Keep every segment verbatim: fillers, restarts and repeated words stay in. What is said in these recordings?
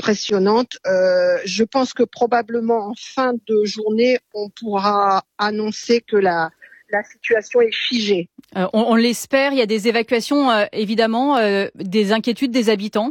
impressionnante. Euh, je pense que probablement en fin de journée, on pourra annoncer que la, la situation est figée. Euh, on, on l'espère, il y a des évacuations, euh, évidemment, euh, des inquiétudes des habitants.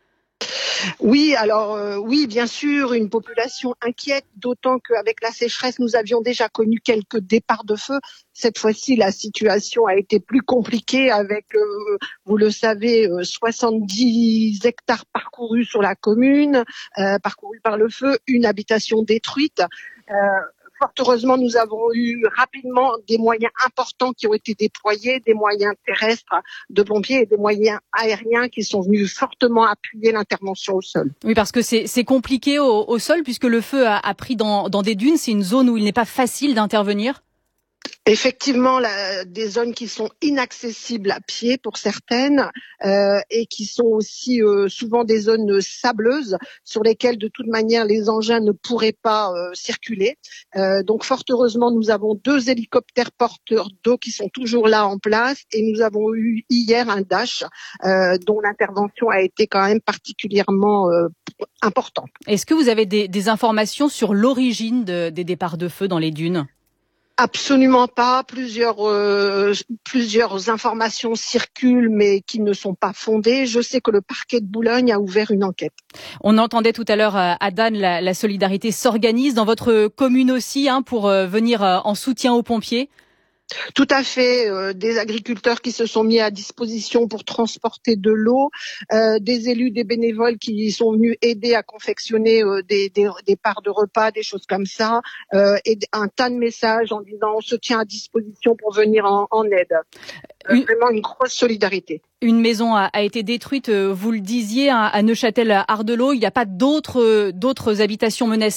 Oui, alors euh, oui, bien sûr, une population inquiète, d'autant qu'avec la sécheresse, nous avions déjà connu quelques départs de feu. Cette fois-ci, la situation a été plus compliquée avec, euh, vous le savez, euh, soixante-dix hectares parcourus sur la commune, euh, parcourus par le feu, une habitation détruite. Euh, Fort heureusement, nous avons eu rapidement des moyens importants qui ont été déployés, des moyens terrestres de pompiers et des moyens aériens qui sont venus fortement appuyer l'intervention au sol. Oui, parce que c'est, c'est compliqué au, au sol puisque le feu a, a pris dans, dans des dunes. C'est une zone où il n'est pas facile d'intervenir. Effectivement, la, des zones qui sont inaccessibles à pied pour certaines euh, et qui sont aussi euh, souvent des zones sableuses sur lesquelles de toute manière les engins ne pourraient pas euh, circuler. Euh, donc fort heureusement, nous avons deux hélicoptères porteurs d'eau qui sont toujours là en place et nous avons eu hier un Dash euh, dont l'intervention a été quand même particulièrement euh, importante. Est-ce que vous avez des, des informations sur l'origine de, des départs de feu dans les dunes ? Absolument pas. Plusieurs, euh, plusieurs informations circulent, mais qui ne sont pas fondées. Je sais que le parquet de Boulogne a ouvert une enquête. On entendait tout à l'heure à Dan, la, la solidarité s'organise dans votre commune aussi hein, pour euh, venir euh, en soutien aux pompiers. Tout à fait, euh, des agriculteurs qui se sont mis à disposition pour transporter de l'eau, euh, des élus, des bénévoles qui sont venus aider à confectionner euh, des, des, des parts de repas, des choses comme ça, euh, et un tas de messages en disant on se tient à disposition pour venir en, en aide. Euh, une, vraiment une grosse solidarité. Une maison a, a été détruite, vous le disiez, à Neuchâtel-Ardelot. Il n'y a pas d'autres, d'autres habitations menacées ?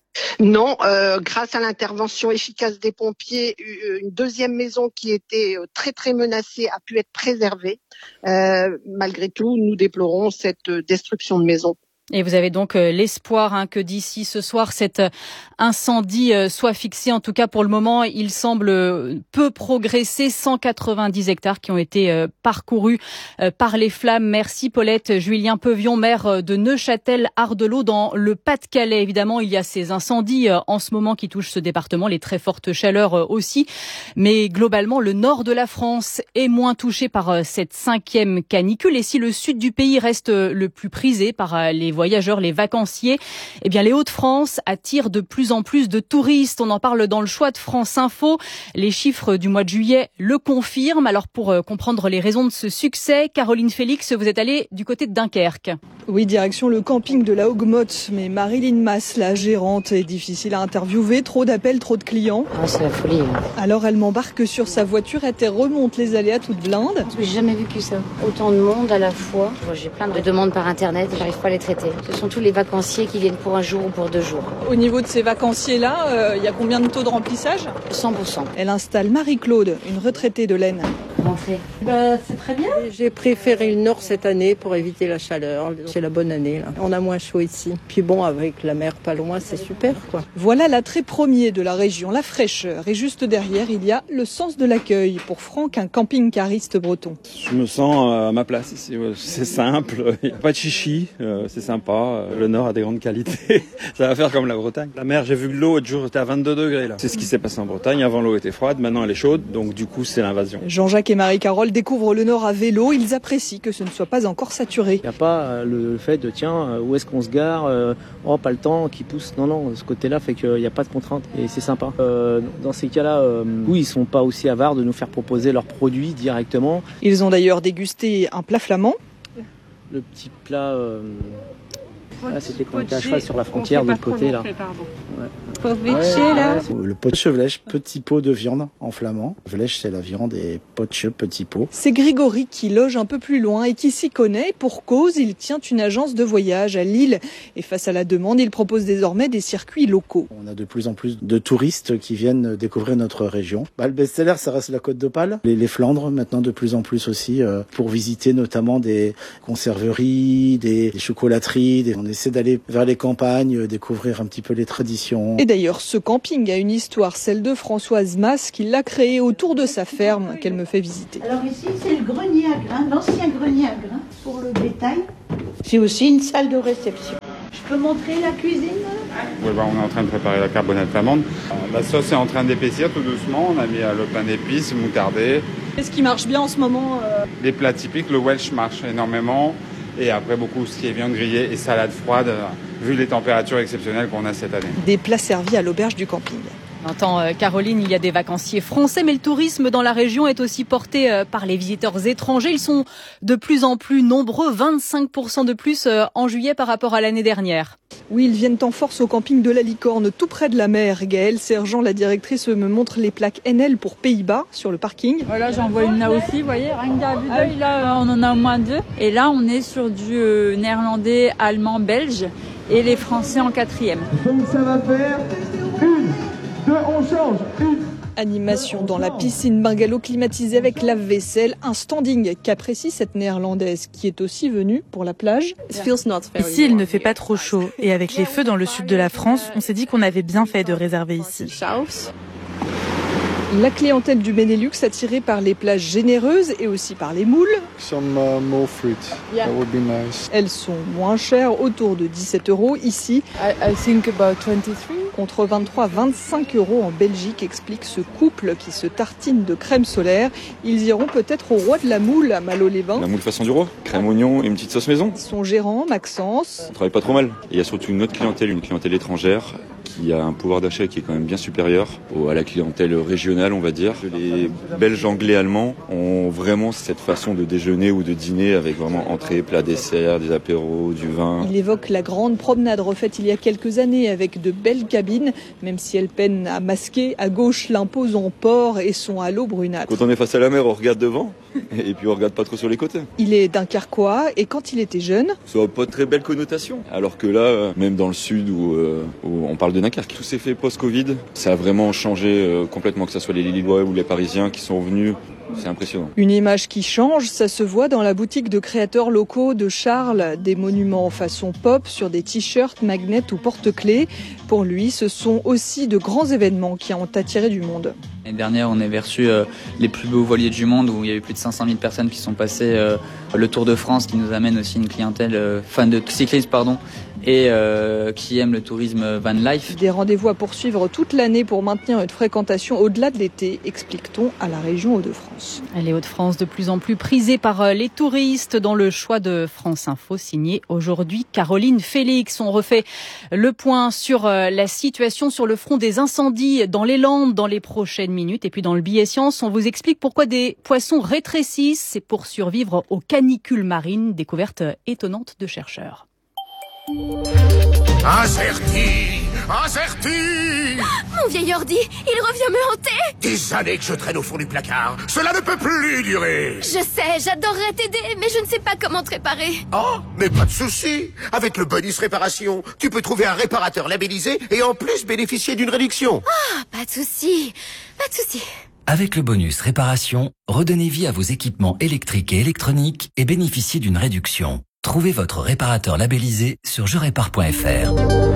Non, euh, grâce à l'intervention efficace des pompiers, une deuxième maison qui était très très menacée a pu être préservée. Euh, malgré tout, nous déplorons cette destruction de maison. Et vous avez donc euh, l'espoir hein, que d'ici ce soir, cet euh, incendie euh, soit fixé. En tout cas, pour le moment, il semble euh, peu progresser. cent quatre-vingt-dix hectares qui ont été euh, parcourus euh, par les flammes. Merci Paulette Juilien Pevion, maire de Neuchâtel-Ardelot dans le Pas-de-Calais. Évidemment, il y a ces incendies euh, en ce moment qui touchent ce département, les très fortes chaleurs euh, aussi. Mais globalement, le nord de la France est moins touché par euh, cette cinquième canicule. Et si le sud du pays reste euh, le plus prisé par euh, les voyageurs, les vacanciers, eh bien les Hauts-de-France attirent de plus en plus de touristes. On en parle dans le choix de France Info. Les chiffres du mois de juillet le confirment. Alors pour euh, comprendre les raisons de ce succès, Caroline Félix, vous êtes allée du côté de Dunkerque. Oui, direction le camping de la Hougue-Motte. Mais Marilyn Mass, la gérante, est difficile à interviewer. Trop d'appels, trop de clients. Ah, c'est la folie. Hein. Alors elle m'embarque sur sa voiture et remonte les allées à toute blinde. J'ai jamais vécu ça. Autant de monde à la fois. J'ai plein de demandes par internet et j'arrive pas à les traiter. Ce sont tous les vacanciers qui viennent pour un jour ou pour deux jours. Au niveau de ces vacanciers-là, il euh, y a combien de taux de remplissage ? cent pour cent. Elle installe Marie-Claude, une retraitée de l'Aisne. Rentrée. Bah, c'est très bien. J'ai préféré le nord cette année pour éviter la chaleur. C'est la bonne année. Là. On a moins chaud ici. Puis bon, avec la mer pas loin, c'est super, quoi. Voilà l'attrait premier de la région, la fraîcheur. Et juste derrière, il y a le sens de l'accueil. Pour Franck, un camping-cariste breton. Je me sens à ma place ici. C'est simple, il n'y a pas de chichi, c'est sympa. Le nord a des grandes qualités. Ça va faire comme la Bretagne. La mer, j'ai vu que l'eau, l'autre jour, était à vingt-deux degrés. Là. C'est ce qui s'est passé en Bretagne. Avant, l'eau était froide. Maintenant, elle est chaude. Donc, du coup, c'est l'invasion. Jean-Jacques et Marie-Carole découvrent le nord à vélo. Ils apprécient que ce ne soit pas encore saturé. Il n'y a pas le fait de, tiens, où est-ce qu'on se gare ? Oh, pas le temps, qui pousse. Non, non, ce côté-là fait qu'il n'y a pas de contrainte. Et c'est sympa. Euh, dans ces cas-là, euh, oui, ils ne sont pas aussi avares de nous faire proposer leurs produits directement. Ils ont d'ailleurs dégusté un plat flamand. Le petit plat... Euh... Ah, c'était quand on était à cheval sur la frontière de l'autre côté là. Ouais, ouais, là. Le potsche vlech, petit pot de viande en flamand. Vlech, c'est la viande et potsche, petit pot. C'est Grégory qui loge un peu plus loin et qui s'y connaît. Pour cause, il tient une agence de voyage à Lille. Et face à la demande, il propose désormais des circuits locaux. On a de plus en plus de touristes qui viennent découvrir notre région. Bah, le best-seller, ça reste la Côte d'Opale. Les, les Flandres, maintenant de plus en plus aussi, euh, pour visiter notamment des conserveries, des, des chocolateries. Des... On essaie d'aller vers les campagnes, découvrir un petit peu les traditions. Et d'ailleurs, ce camping a une histoire, celle de Françoise Mass, qui l'a créé autour de sa ferme, qu'elle me fait visiter. Alors ici, c'est le grenier à grains, l'ancien grenier à grains pour le bétail. J'ai aussi une salle de réception. peux montrer la cuisine? Ouais, bah, on est en train de préparer la carbonate flamande. La sauce est en train d'épaissir tout doucement. On a mis le pain d'épices, moutardé. Qu'est-ce qui marche bien en ce moment euh... Les plats typiques, le Welsh marche énormément. Et après, beaucoup ce qui est viande grillée et salade froide, vu les températures exceptionnelles qu'on a cette année. Des plats servis à l'auberge du camping. On entend Caroline, il y a des vacanciers français, mais le tourisme dans la région est aussi porté par les visiteurs étrangers. Ils sont de plus en plus nombreux, vingt-cinq pour cent de plus en juillet par rapport à l'année dernière. Oui, ils viennent en force au camping de la Licorne, tout près de la mer. Gaëlle Sergent, la directrice, me montre les plaques N L pour Pays-Bas sur le parking. Voilà, j'en vois une là aussi, vous voyez, rien qu'à vue d'œil, là, on en a au moins deux. Et là, on est sur du euh, néerlandais, allemand, belge et les Français en quatrième. Donc ça va faire une, deux, on change, une. Animation dans la piscine bungalow climatisée avec lave-vaisselle, un standing qu'apprécie cette néerlandaise qui est aussi venue pour la plage. Ici, il ne fait pas trop chaud et avec les feux dans le sud de la France, on s'est dit qu'on avait bien fait de réserver ici. La clientèle du Benelux attirée par les plages généreuses et aussi par les moules. Some uh, more fruit. That would be nice. Elles sont moins chères, autour de dix-sept euros ici. I, I think about twenty-three. Contre vingt-trois à vingt-cinq euros en Belgique, explique ce couple qui se tartine de crème solaire. Ils iront peut-être au Roi de la Moule à Malo-les-Bains. La moule façon du roi, crème oignon et une petite sauce maison. Son gérant, Maxence. On travaille pas trop mal. Et il y a surtout une autre clientèle, une clientèle étrangère qui a un pouvoir d'achat qui est quand même bien supérieur à la clientèle régionale, on va dire. Les Belges, Anglais, Allemands ont vraiment cette façon de déjeuner ou de dîner avec vraiment entrée, plat, dessert, des apéros, du vin. Il évoque la grande promenade refaite il y a quelques années avec de belles cabines, même si elles peinent à masquer à gauche l'imposant port et son halo brunâtre. Quand on est face à la mer, on regarde devant et puis on regarde pas trop sur les côtés. Il est dunkerquois et quand il était jeune... Ça n'a pas de très belle connotation. Alors que là, même dans le sud où, euh, où on parle de Dunkerque, tout s'est fait post-Covid. Ça a vraiment changé euh, complètement, que ce soit les Lillois ou les Parisiens qui sont venus. C'est impressionnant. Une image qui change, ça se voit dans la boutique de créateurs locaux de Charles. Des monuments façon pop sur des t-shirts, magnets ou porte-clés. Pour lui, ce sont aussi de grands événements qui ont attiré du monde. L'année dernière, on avait reçu euh, les plus beaux voiliers du monde où il y a eu plus de cinq cent mille personnes qui sont passées. Euh, le Tour de France qui nous amène aussi une clientèle euh, fan de cyclisme, pardon, et euh, qui aime le tourisme van life. Des rendez-vous à poursuivre toute l'année pour maintenir une fréquentation au-delà de l'été, explique-t-on à la région Hauts-de-France. Les Hauts-de-France de plus en plus prisés par les touristes dans le choix de France Info, signé aujourd'hui Caroline Félix. On refait le point sur la situation sur le front des incendies dans les Landes dans les prochaines minutes. Et puis dans le billet science, on vous explique pourquoi des poissons rétrécissent. C'est pour survivre aux canicules marines. Découverte étonnante de chercheurs. Incerti, Incerti. Mon vieil ordi, il revient me hanter. Des années que je traîne au fond du placard. Cela ne peut plus durer. Je sais, j'adorerais t'aider, mais je ne sais pas comment te réparer. Oh, mais pas de souci. Avec le bonus réparation, tu peux trouver un réparateur labellisé et en plus bénéficier d'une réduction. Ah, pas de souci, pas de souci. Avec le bonus réparation, redonnez vie à vos équipements électriques et électroniques et bénéficiez d'une réduction. Trouvez votre réparateur labellisé sur je répare point f r.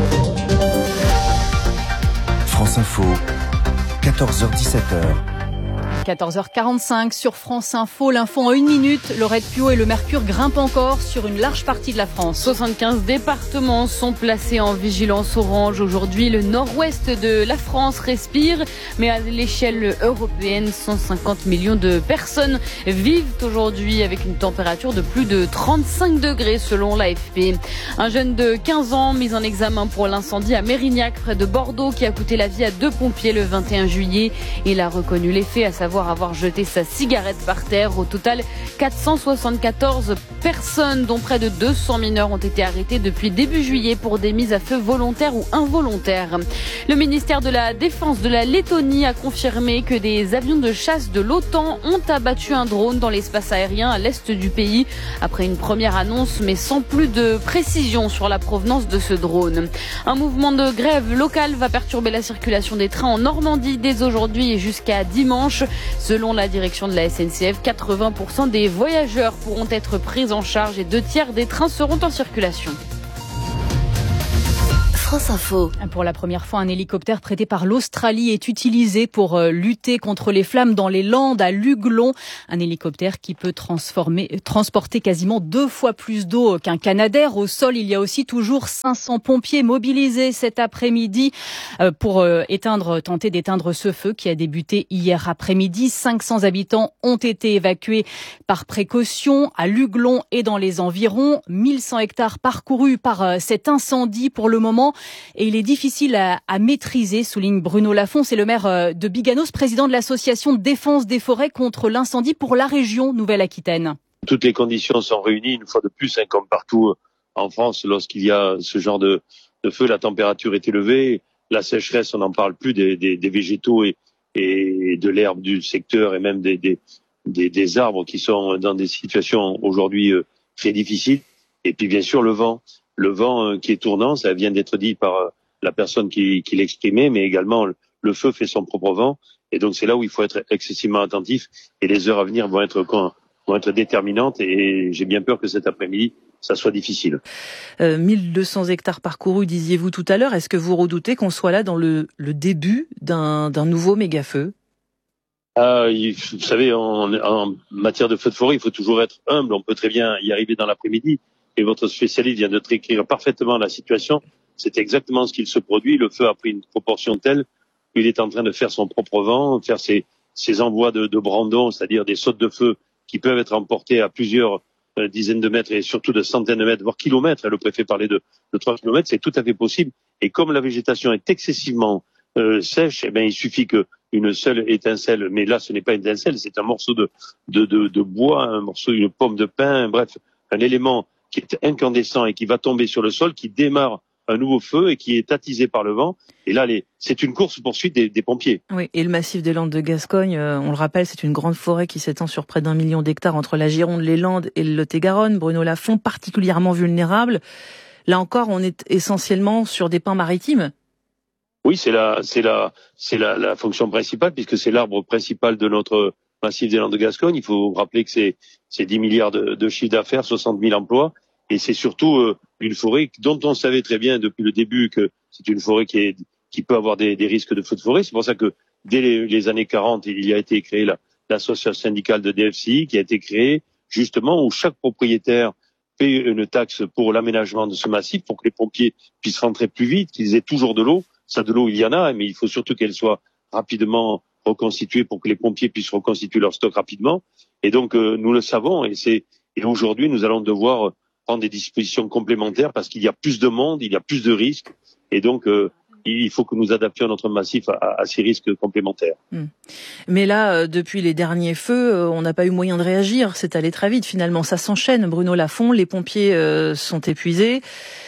France Info, quatorze heures dix-sept. quatorze heures quarante-cinq sur France Info. L'info en une minute. Le Red Pio et le Mercure grimpent encore sur une large partie de la France. soixante-quinze départements sont placés en vigilance orange. Aujourd'hui, le nord-ouest de la France respire. Mais à l'échelle européenne, cent cinquante millions de personnes vivent aujourd'hui avec une température de plus de trente-cinq degrés selon l'A F P. Un jeune de quinze ans mis en examen pour l'incendie à Mérignac près de Bordeaux qui a coûté la vie à deux pompiers le vingt et un juillet. Il a reconnu les faits, à savoir avoir jeté sa cigarette par terre. Au total, quatre cent soixante-quatorze personnes, dont près de deux cents mineurs, ont été arrêtées depuis début juillet pour des mises à feu volontaires ou involontaires. Le ministère de la Défense de la Lettonie a confirmé que des avions de chasse de l'OTAN ont abattu un drone dans l'espace aérien à l'est du pays, après une première annonce, mais sans plus de précision sur la provenance de ce drone. Un mouvement de grève local va perturber la circulation des trains en Normandie dès aujourd'hui et jusqu'à dimanche. Selon la direction de la S N C F, quatre-vingts pour cent des voyageurs pourront être pris en charge et deux tiers des trains seront en circulation. France Info. Pour la première fois, un hélicoptère prêté par l'Australie est utilisé pour lutter contre les flammes dans les Landes à Luglon. Un hélicoptère qui peut transformer, transporter quasiment deux fois plus d'eau qu'un Canadair. Au sol, il y a aussi toujours cinq cents pompiers mobilisés cet après-midi pour éteindre, tenter d'éteindre ce feu qui a débuté hier après-midi. cinq cents habitants ont été évacués par précaution à Luglon et dans les environs. mille cent hectares parcourus par cet incendie pour le moment. Et il est difficile à, à maîtriser, souligne Bruno Lafont. C'est le maire de Biganos, président de l'association de défense des forêts contre l'incendie pour la région Nouvelle-Aquitaine. Toutes les conditions sont réunies, une fois de plus, hein, comme partout en France, lorsqu'il y a ce genre de, de feu, la température est élevée, la sécheresse, on n'en parle plus, des, des, des végétaux et, et de l'herbe du secteur et même des, des, des, des arbres qui sont dans des situations aujourd'hui euh, très difficiles. Et puis bien sûr le vent. Le vent euh, qui est tournant, ça vient d'être dit par euh, la personne qui, qui l'exprimait, mais également le, le feu fait son propre vent. Et donc c'est là où il faut être excessivement attentif. Et les heures à venir vont être, vont être déterminantes. Et j'ai bien peur que cet après-midi, ça soit difficile. Euh, mille deux cents hectares parcourus, disiez-vous tout à l'heure. Est-ce que vous redoutez qu'on soit là dans le, le début d'un, d'un nouveau méga-feu ? Euh, vous savez, en, en matière de feu de forêt, il faut toujours être humble. On peut très bien y arriver dans l'après-midi. Et votre spécialiste vient de décrire parfaitement la situation. C'est exactement ce qu'il se produit. Le feu a pris une proportion telle qu'il est en train de faire son propre vent, faire ses, ses envois de, de brandons, c'est-à-dire des sautes de feu qui peuvent être emportées à plusieurs euh, dizaines de mètres et surtout de centaines de mètres, voire kilomètres. Le préfet parlait de, de trois kilomètres, c'est tout à fait possible. Et comme la végétation est excessivement euh, sèche, eh bien, il suffit qu'une seule étincelle, mais là ce n'est pas une étincelle, c'est un morceau de, de, de, de bois, un morceau, une pomme de pin, bref, un élément qui est incandescent et qui va tomber sur le sol, qui démarre un nouveau feu et qui est attisé par le vent. Et là, les... c'est une course-poursuite des, des pompiers. Oui, et le massif des Landes de Gascogne, euh, on le rappelle, c'est une grande forêt qui s'étend sur près d'un million d'hectares entre la Gironde, les Landes et le Lot-et-Garonne. Bruno Lafont, particulièrement vulnérable. Là encore, on est essentiellement sur des pans maritimes. Oui, c'est la, c'est la, c'est la, la fonction principale, puisque c'est l'arbre principal de notre massif des Landes de Gascogne. Il faut rappeler que c'est, c'est dix milliards de, de chiffre d'affaires, soixante mille emplois. Et c'est surtout euh, une forêt dont on savait très bien depuis le début que c'est une forêt qui, est, qui peut avoir des, des risques de feu de forêt. C'est pour ça que dès les, les années quarante, il y a été créé la, l'association syndicale de D F C I qui a été créée justement où chaque propriétaire paie une taxe pour l'aménagement de ce massif pour que les pompiers puissent rentrer plus vite, qu'ils aient toujours de l'eau. Ça, de l'eau, il y en a, mais il faut surtout qu'elle soit rapidement reconstituée pour que les pompiers puissent reconstituer leur stock rapidement. Et donc, euh, nous le savons et c'est et aujourd'hui, nous allons devoir prendre des dispositions complémentaires parce qu'il y a plus de monde, il y a plus de risques et donc euh, il faut que nous adaptions notre massif à, à ces risques complémentaires. Mmh. Mais là, depuis les derniers feux, on n'a pas eu moyen de réagir, c'est allé très vite finalement, ça s'enchaîne. Bruno Lafont, les pompiers euh, sont épuisés.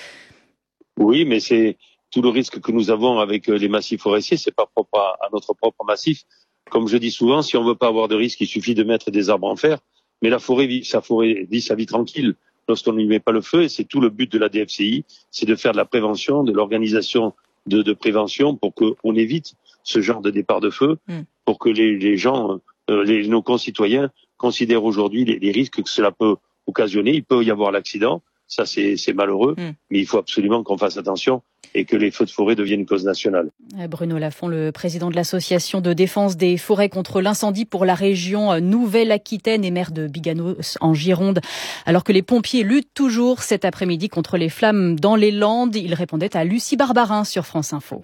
Oui, mais c'est tout le risque que nous avons avec les massifs forestiers, c'est pas propre à, à notre propre massif. Comme je dis souvent, si on veut pas avoir de risque, il suffit de mettre des arbres en fer, mais la forêt vit, sa forêt vit sa vie tranquille lorsqu'on ne lui met pas le feu, et c'est tout le but de la D F C I, c'est de faire de la prévention, de l'organisation de, de prévention pour qu'on évite ce genre de départ de feu, mmh. pour que les, les gens, euh, les, nos concitoyens considèrent aujourd'hui les, les risques que cela peut occasionner. Il peut y avoir l'accident, ça c'est, c'est malheureux, mmh. mais il faut absolument qu'on fasse attention et que les feux de forêt deviennent cause nationale. Bruno Lafont, le président de l'association de défense des forêts contre l'incendie pour la région Nouvelle-Aquitaine et maire de Biganos en Gironde. Alors que les pompiers luttent toujours cet après-midi contre les flammes dans les Landes, il répondait à Lucie Barbarin sur France Info.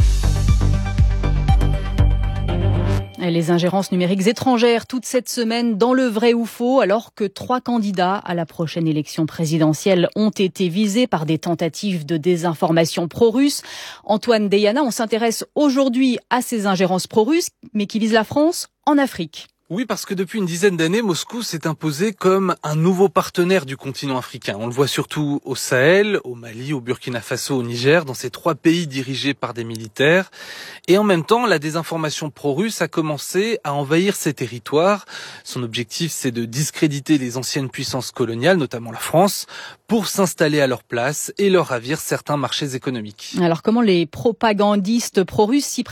Les ingérences numériques étrangères toute cette semaine dans le vrai ou faux, alors que trois candidats à la prochaine élection présidentielle ont été visés par des tentatives de désinformation pro-russe. Antoine Deyana, on s'intéresse aujourd'hui à ces ingérences pro-russes, mais qui visent la France en Afrique. Oui, parce que depuis une dizaine d'années, Moscou s'est imposé comme un nouveau partenaire du continent africain. On le voit surtout au Sahel, au Mali, au Burkina Faso, au Niger, dans ces trois pays dirigés par des militaires. Et en même temps, la désinformation pro-russe a commencé à envahir ces territoires. Son objectif, c'est de discréditer les anciennes puissances coloniales, notamment la France, pour s'installer à leur place et leur ravir certains marchés économiques. Alors comment les propagandistes pro-russes s'y prennent-ils ?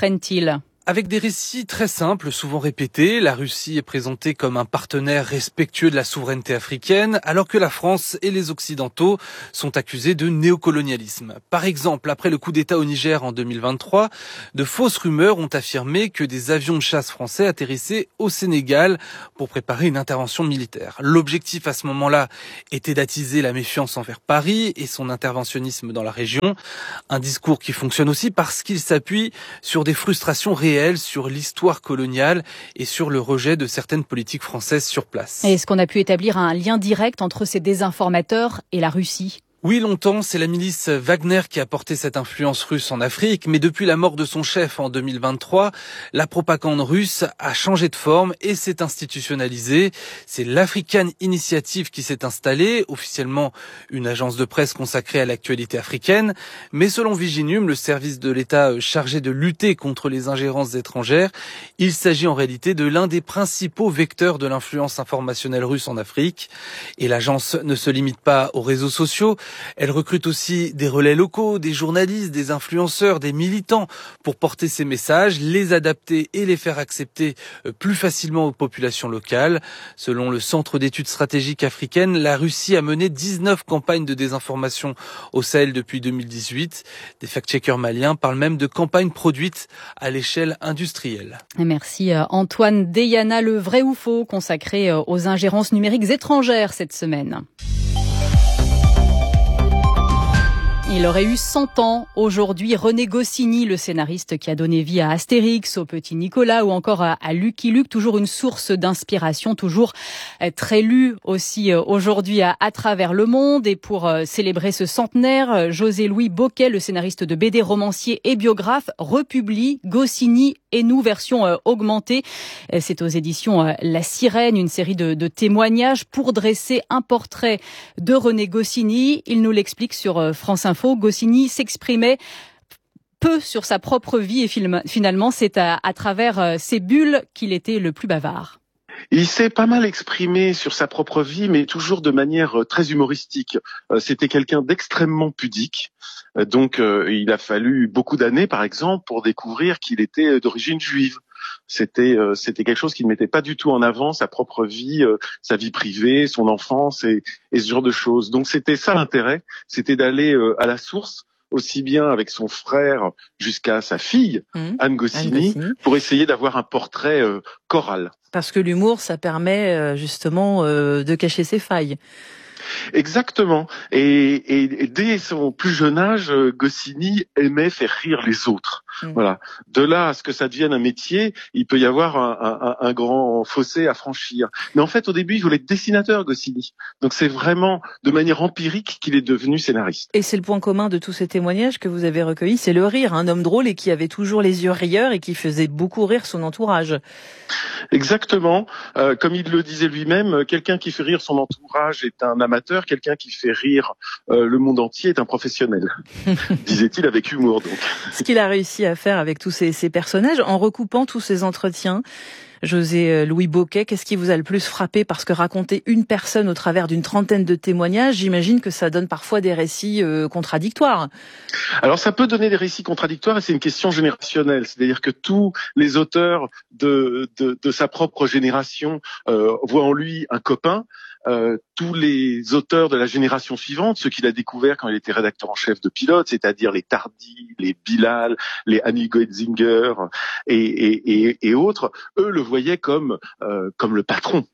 Avec des récits très simples, souvent répétés, la Russie est présentée comme un partenaire respectueux de la souveraineté africaine, alors que la France et les Occidentaux sont accusés de néocolonialisme. Par exemple, après le coup d'État au Niger en deux mille vingt-trois, de fausses rumeurs ont affirmé que des avions de chasse français atterrissaient au Sénégal pour préparer une intervention militaire. L'objectif à ce moment-là était d'attiser la méfiance envers Paris et son interventionnisme dans la région. Un discours qui fonctionne aussi parce qu'il s'appuie sur des frustrations réelles sur l'histoire coloniale et sur le rejet de certaines politiques françaises sur place. Est-ce qu'on a pu établir un lien direct entre ces désinformateurs et la Russie ? Oui, longtemps, c'est la milice Wagner qui a porté cette influence russe en Afrique, mais depuis la mort de son chef en deux mille vingt-trois, la propagande russe a changé de forme et s'est institutionnalisée. C'est l'African Initiative qui s'est installée, officiellement une agence de presse consacrée à l'actualité africaine, mais selon Viginum, le service de l'État chargé de lutter contre les ingérences étrangères, il s'agit en réalité de l'un des principaux vecteurs de l'influence informationnelle russe en Afrique. Et l'agence ne se limite pas aux réseaux sociaux. Elle recrute aussi des relais locaux, des journalistes, des influenceurs, des militants pour porter ces messages, les adapter et les faire accepter plus facilement aux populations locales. Selon le Centre d'études stratégiques africaines, la Russie a mené dix-neuf campagnes de désinformation au Sahel depuis deux mille dix-huit. Des fact-checkers maliens parlent même de campagnes produites à l'échelle industrielle. Merci Antoine Deyana, le vrai ou faux consacré aux ingérences numériques étrangères cette semaine. Il aurait eu cent ans aujourd'hui. René Goscinny, le scénariste qui a donné vie à Astérix, au Petit Nicolas ou encore à, à Lucky Luke, toujours une source d'inspiration, toujours très lu aussi aujourd'hui à, à travers le monde. Et pour célébrer ce centenaire, José-Louis Bocquet, le scénariste de B D, romancier et biographe, republie Goscinny et nous, version euh, augmentée. C'est aux éditions euh, La Sirène, une série de, de témoignages pour dresser un portrait de René Goscinny. Il nous l'explique sur euh, France Info. Goscinny s'exprimait peu sur sa propre vie et finalement, c'est à, à travers euh, ces bulles qu'il était le plus bavard. Il s'est pas mal exprimé sur sa propre vie, mais toujours de manière très humoristique. C'était quelqu'un d'extrêmement pudique. Donc, il a fallu beaucoup d'années, par exemple, pour découvrir qu'il était d'origine juive. C'était, c'était quelque chose qui ne mettait pas du tout en avant, sa propre vie, sa vie privée, son enfance et, et ce genre de choses. Donc, c'était ça l'intérêt, c'était d'aller à la source, aussi bien avec son frère jusqu'à sa fille, mmh. Anne Goscinny, Anne Goscinny, pour essayer d'avoir un portrait euh, choral. Parce que l'humour, ça permet euh, justement euh, de cacher ses failles. Exactement. Et, et, et dès son plus jeune âge, Goscinny aimait faire rire les autres. Mmh. Voilà. De là à ce que ça devienne un métier, il peut y avoir un, un, un grand fossé à franchir. Mais en fait, au début, il voulait être dessinateur, Goscinny. Donc c'est vraiment de manière empirique qu'il est devenu scénariste. Et c'est le point commun de tous ces témoignages que vous avez recueillis, c'est le rire. Un homme drôle et qui avait toujours les yeux rieurs et qui faisait beaucoup rire son entourage. Exactement. Euh, comme il le disait lui-même, quelqu'un qui fait rire son entourage est un amateur, quelqu'un qui fait rire euh, le monde entier est un professionnel, disait-il avec humour. Donc. Ce qu'il a réussi à faire avec tous ces, ces personnages, en recoupant tous ces entretiens, José-Louis Bocquet, qu'est-ce qui vous a le plus frappé? Parce que raconter une personne au travers d'une trentaine de témoignages, j'imagine que ça donne parfois des récits euh, contradictoires. Alors ça peut donner des récits contradictoires et c'est une question générationnelle. C'est-à-dire que tous les auteurs de, de, de sa propre génération euh, voient en lui un copain. Euh, tous les auteurs de la génération suivante, ceux qu'il a découverts quand il était rédacteur en chef de Pilote, c'est-à-dire les Tardy, les Bilal, les Annie Goetzinger et, et, et, et autres, eux le voyaient comme euh, comme le patron.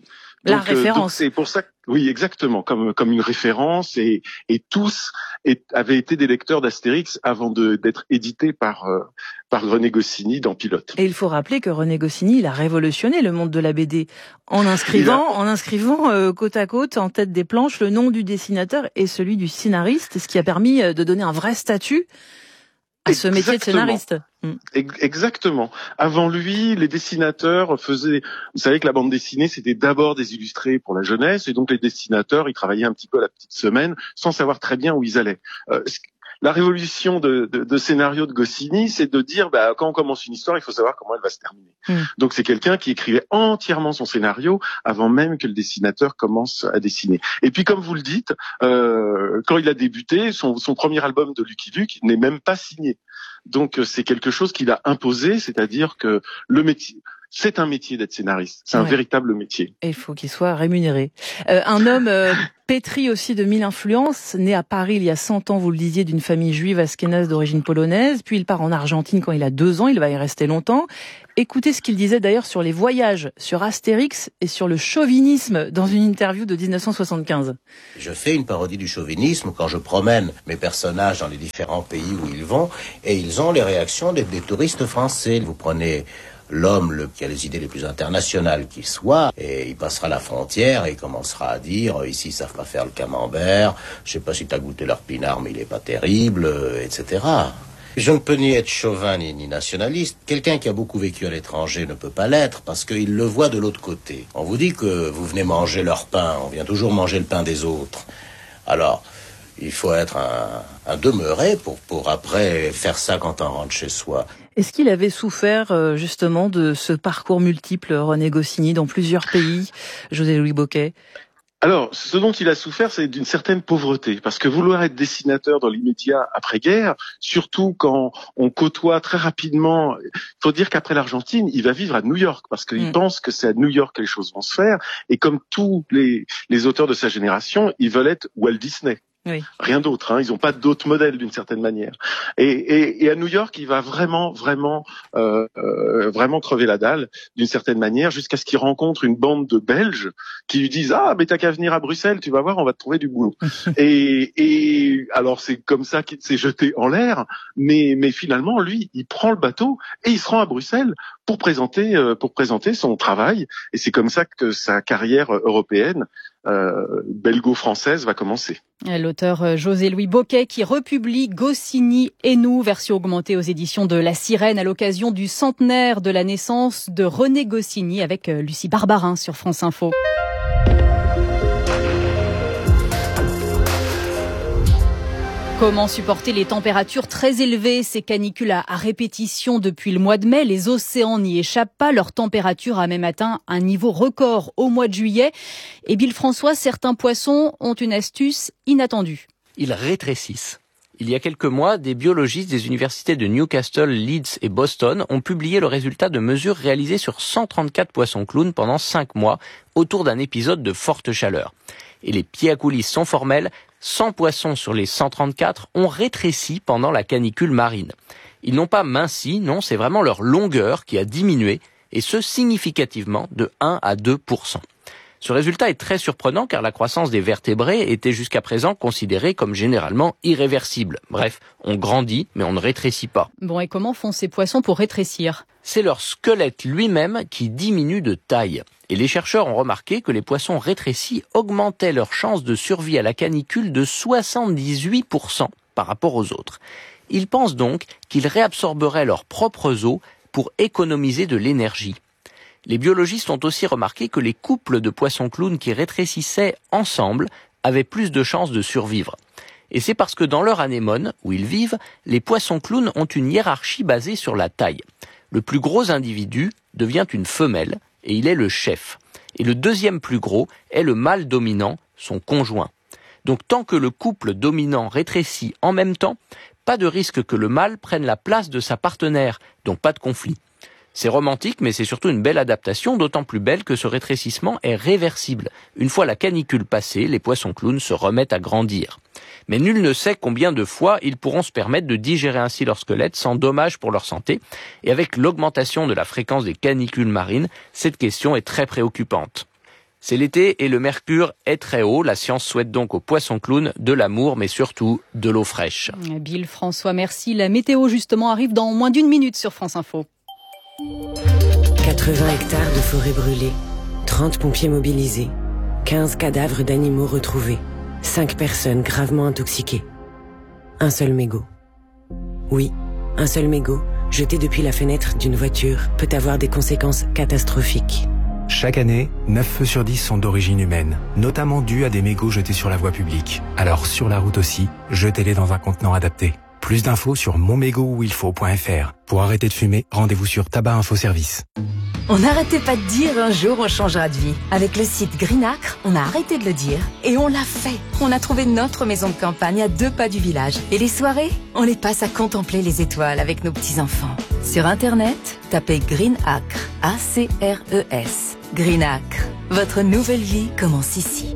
La donc, référence. Euh, donc c'est pour ça que, oui, exactement, comme comme une référence et et tous et, avaient été des lecteurs d'Astérix avant de d'être édités par euh, par René Goscinny dans Pilote. Et il faut rappeler que René Goscinny, il a révolutionné le monde de la B D en inscrivant a... en inscrivant euh, côte à côte en tête des planches le nom du dessinateur et celui du scénariste, ce qui a permis de donner un vrai statut à ce métier de scénariste. Exactement. Avant lui, les dessinateurs faisaient... Vous savez que la bande dessinée, c'était d'abord des illustrés pour la jeunesse, et donc les dessinateurs, ils travaillaient un petit peu à la petite semaine, sans savoir très bien où ils allaient. Euh, la révolution de, de, de scénario de Goscinny, c'est de dire, bah, quand on commence une histoire, il faut savoir comment elle va se terminer. Mmh. Donc c'est quelqu'un qui écrivait entièrement son scénario avant même que le dessinateur commence à dessiner. Et puis comme vous le dites, euh, quand il a débuté, son, son premier album de Lucky Luke n'est même pas signé. Donc c'est quelque chose qu'il a imposé, c'est-à-dire que le métier, c'est un métier d'être scénariste, c'est ouais. un véritable métier. Et il faut qu'il soit rémunéré. Euh, un homme euh, pétri aussi de mille influences, né à Paris il y a cent ans, vous le disiez, d'une famille juive askénaze d'origine polonaise, puis il part en Argentine quand il a deux ans, il va y rester longtemps. Écoutez ce qu'il disait d'ailleurs sur les voyages, sur Astérix et sur le chauvinisme dans une interview de dix-neuf cent soixante-quinze. Je fais une parodie du chauvinisme quand je promène mes personnages dans les différents pays où ils vont et ils ont les réactions des, des touristes français. Vous prenez l'homme le, qui a les idées les plus internationales qui soit, et il passera la frontière et il commencera à dire, ici ils savent pas faire le camembert, je sais pas si t'as goûté leur pinard mais il est pas terrible, et cetera. Je ne peux ni être chauvin ni, ni nationaliste. Quelqu'un qui a beaucoup vécu à l'étranger ne peut pas l'être parce qu'il le voit de l'autre côté. On vous dit que vous venez manger leur pain, on vient toujours manger le pain des autres. Alors, il faut être un, un demeuré pour, pour après faire ça quand on rentre chez soi. Est-ce qu'il avait souffert justement de ce parcours multiple, René Goscinny, dans plusieurs pays, José-Louis Bocquet ? Alors, ce dont il a souffert, c'est d'une certaine pauvreté, parce que vouloir être dessinateur dans l'immédiat après-guerre, surtout quand on côtoie très rapidement, il faut dire qu'après l'Argentine, il va vivre à New York, parce qu'il mmh. pense que c'est à New York que les choses vont se faire, et comme tous les, les auteurs de sa génération, ils veulent être Walt Disney. Oui. Rien d'autre, hein. Ils n'ont pas d'autres modèles d'une certaine manière. Et, et, et à New York, il va vraiment, vraiment, euh, euh, vraiment crever la dalle d'une certaine manière, jusqu'à ce qu'il rencontre une bande de Belges qui lui disent ah mais t'as qu'à venir à Bruxelles, tu vas voir, on va te trouver du boulot. et, et alors c'est comme ça qu'il s'est jeté en l'air, mais mais finalement lui, il prend le bateau et il se rend à Bruxelles pour présenter euh, pour présenter son travail. Et c'est comme ça que sa carrière européenne Euh, belgo-française va commencer. L'auteur José-Louis Bocquet qui republie Goscinny et nous, version augmentée aux éditions de La Sirène à l'occasion du centenaire de la naissance de René Goscinny avec Lucie Barbarin sur France Info. Comment supporter les températures très élevées, ces canicules à, à répétition depuis le mois de mai? Les océans n'y échappent pas, leur température a même atteint un niveau record au mois de juillet. Et Bill François, certains poissons ont une astuce inattendue. Ils rétrécissent. Il y a quelques mois, des biologistes des universités de Newcastle, Leeds et Boston ont publié le résultat de mesures réalisées sur cent trente-quatre poissons clowns pendant cinq mois autour d'un épisode de forte chaleur. Et les pieds à coulisses sont formels, cent poissons sur les cent trente-quatre ont rétréci pendant la canicule marine. Ils n'ont pas minci, non, c'est vraiment leur longueur qui a diminué, et ce significativement de un à deux pour cent. Ce résultat est très surprenant car la croissance des vertébrés était jusqu'à présent considérée comme généralement irréversible. Bref, on grandit, mais on ne rétrécit pas. Bon, et comment font ces poissons pour rétrécir ? C'est leur squelette lui-même qui diminue de taille. Et les chercheurs ont remarqué que les poissons rétrécis augmentaient leur chance de survie à la canicule de soixante-dix-huit pour cent par rapport aux autres. Ils pensent donc qu'ils réabsorberaient leurs propres os pour économiser de l'énergie. Les biologistes ont aussi remarqué que les couples de poissons clowns qui rétrécissaient ensemble avaient plus de chances de survivre. Et c'est parce que dans leur anémone, où ils vivent, les poissons clowns ont une hiérarchie basée sur la taille. Le plus gros individu devient une femelle, et il est le chef. Et le deuxième plus gros est le mâle dominant, son conjoint. Donc tant que le couple dominant rétrécit en même temps, pas de risque que le mâle prenne la place de sa partenaire, donc pas de conflit. C'est romantique, mais c'est surtout une belle adaptation, d'autant plus belle que ce rétrécissement est réversible. Une fois la canicule passée, les poissons clowns se remettent à grandir. Mais nul ne sait combien de fois ils pourront se permettre de digérer ainsi leur squelette sans dommage pour leur santé. Et avec l'augmentation de la fréquence des canicules marines, cette question est très préoccupante. C'est l'été et le mercure est très haut. La science souhaite donc aux poissons clowns de l'amour, mais surtout de l'eau fraîche. Bill François, merci. La météo, justement, arrive dans moins d'une minute sur France Info. quatre-vingts hectares de forêt brûlée, trente pompiers mobilisés, quinze cadavres d'animaux retrouvés, cinq personnes gravement intoxiquées. Un seul mégot. Oui, un seul mégot, jeté depuis la fenêtre d'une voiture, peut avoir des conséquences catastrophiques. Chaque année, neuf feux sur dix sont d'origine humaine, notamment dus à des mégots jetés sur la voie publique. Alors sur la route aussi, jetez-les dans un contenant adapté. Plus d'infos sur mon mégot où il faut point f r. Pour arrêter de fumer, rendez-vous sur Tabac Info Service. On n'arrêtait pas de dire un jour on changera de vie. Avec le site Greenacre, on a arrêté de le dire et on l'a fait. On a trouvé notre maison de campagne à deux pas du village. Et les soirées, on les passe à contempler les étoiles avec nos petits-enfants. Sur Internet, tapez Greenacre, A C R E S. Greenacre, votre nouvelle vie commence ici.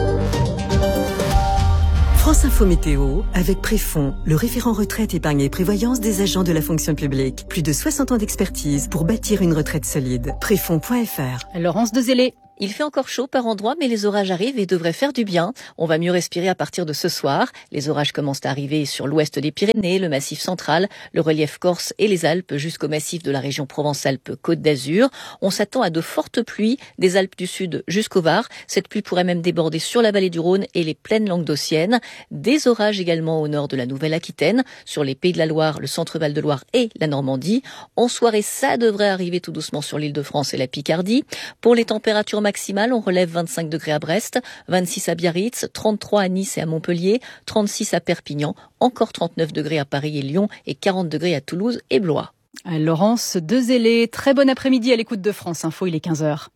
France Info Météo, avec Préfond, le référent retraite, épargne et prévoyance des agents de la fonction publique. Plus de soixante ans d'expertise pour bâtir une retraite solide. Préfond point f r. Laurence Dezélé. Il fait encore chaud par endroits, mais les orages arrivent et devraient faire du bien. On va mieux respirer à partir de ce soir. Les orages commencent à arriver sur l'ouest des Pyrénées, le massif central, le relief corse et les Alpes jusqu'au massif de la région Provence-Alpes-Côte d'Azur. On s'attend à de fortes pluies des Alpes du Sud jusqu'au Var. Cette pluie pourrait même déborder sur la vallée du Rhône et les plaines languedociennes. Des orages également au nord de la Nouvelle-Aquitaine, sur les Pays de la Loire, le centre-Val de Loire et la Normandie. En soirée, ça devrait arriver tout doucement sur l'Île-de-France et la Picardie. Pour les températures maximale, on relève vingt-cinq degrés à Brest, vingt-six à Biarritz, trente-trois à Nice et à Montpellier, trente-six à Perpignan, encore trente-neuf degrés à Paris et Lyon et quarante degrés à Toulouse et Blois. Laurence Dezélé, très bon après-midi à l'écoute de France Info, il est quinze heures.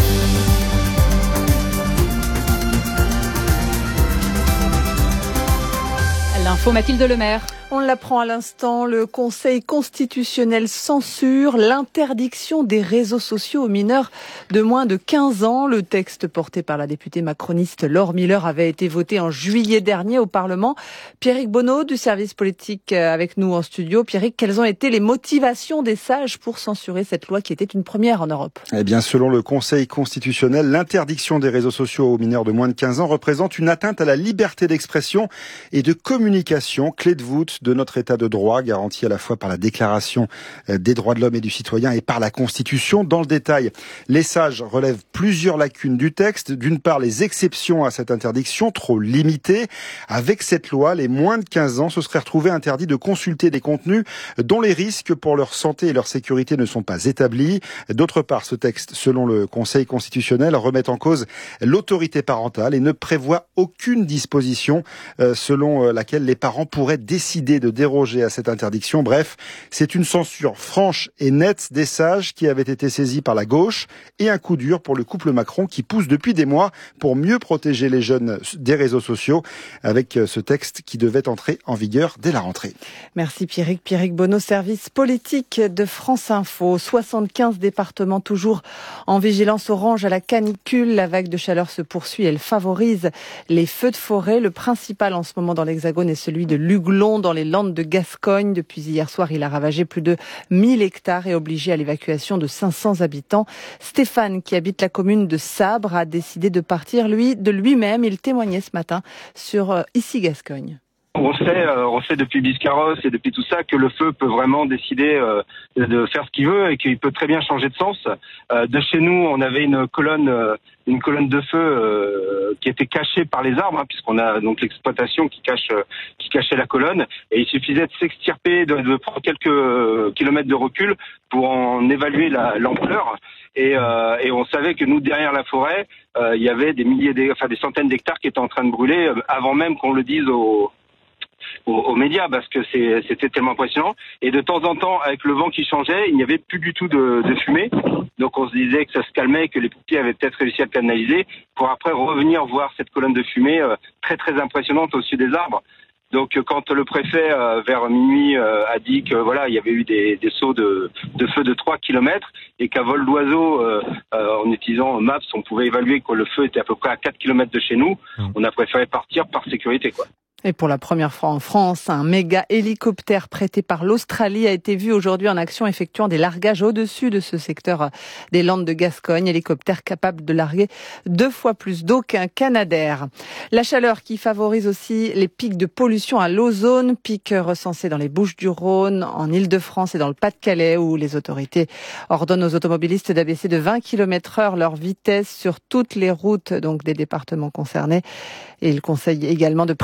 L'info Mathilde Lemaire. On l'apprend à l'instant, le Conseil constitutionnel censure l'interdiction des réseaux sociaux aux mineurs de moins de quinze ans. Le texte porté par la députée macroniste Laure Miller avait été voté en juillet dernier au Parlement. Pierrick Bonneau du service politique avec nous en studio. Pierrick, quelles ont été les motivations des sages pour censurer cette loi qui était une première en Europe ? Eh bien, selon le Conseil constitutionnel, l'interdiction des réseaux sociaux aux mineurs de moins de quinze ans représente une atteinte à la liberté d'expression et de communication, clé de voûte de notre état de droit, garanti à la fois par la Déclaration des droits de l'homme et du citoyen et par la Constitution. Dans le détail, les sages relèvent plusieurs lacunes du texte. D'une part, les exceptions à cette interdiction, trop limitées. Avec cette loi, les moins de quinze ans se seraient retrouvés interdits de consulter des contenus dont les risques pour leur santé et leur sécurité ne sont pas établis. D'autre part, ce texte, selon le Conseil constitutionnel, remet en cause l'autorité parentale et ne prévoit aucune disposition selon laquelle les parents pourraient décider de déroger à cette interdiction. Bref, c'est une censure franche et nette des sages qui avait été saisie par la gauche et un coup dur pour le couple Macron qui pousse depuis des mois pour mieux protéger les jeunes des réseaux sociaux avec ce texte qui devait entrer en vigueur dès la rentrée. Merci Pierrick. Pierrick Bonneau, service politique de France Info. soixante-quinze départements toujours en vigilance orange à la canicule. La vague de chaleur se poursuit. Elle favorise les feux de forêt. Le principal en ce moment dans l'Hexagone est celui de l'Huglon dans les Landes de Gascogne. Depuis hier soir, il a ravagé plus de mille hectares et obligé à l'évacuation de cinq cents habitants. Stéphane, qui habite la commune de Sabre, a décidé de partir, lui, de lui-même. Il témoignait ce matin sur euh, Ici Gascogne. On sait, euh, on sait depuis Biscarrosse et depuis tout ça que le feu peut vraiment décider euh, de faire ce qu'il veut et qu'il peut très bien changer de sens. Euh, de chez nous, on avait une colonne, euh, une colonne de feu euh, qui était cachée par les arbres, hein, puisqu'on a donc l'exploitation qui cache, euh, qui cachait la colonne. Et il suffisait de s'extirper, de, de prendre quelques euh, kilomètres de recul pour en évaluer la, l'ampleur. Et, euh, et on savait que nous, derrière la forêt, euh, il y avait des milliers, d', enfin des centaines d'hectares qui étaient en train de brûler euh, avant même qu'on le dise aux Aux, aux médias parce que c'est, c'était tellement impressionnant. Et de temps en temps, avec le vent qui changeait, il n'y avait plus du tout de, de fumée. Donc on se disait que ça se calmait, que les pompiers avaient peut-être réussi à le canaliser pour après revenir voir cette colonne de fumée euh, très très impressionnante au-dessus des arbres. Donc quand le préfet euh, vers minuit euh, a dit que voilà il y avait eu des, des sauts de, de feu de trois kilomètres et qu'à vol d'oiseau euh, euh, en utilisant Maps on pouvait évaluer que le feu était à peu près à quatre kilomètres de chez nous, on a préféré partir par sécurité quoi. Et pour la première fois en France, un méga hélicoptère prêté par l'Australie a été vu aujourd'hui en action effectuant des largages au-dessus de ce secteur des Landes de Gascogne. Hélicoptère capable de larguer deux fois plus d'eau qu'un Canadair. La chaleur qui favorise aussi les pics de pollution à l'ozone, pics recensés dans les Bouches-du-Rhône, en Île-de-France et dans le Pas-de-Calais où les autorités ordonnent aux automobilistes d'abaisser de vingt kilomètres heure leur vitesse sur toutes les routes donc des départements concernés. Et ils conseillent également de privilégier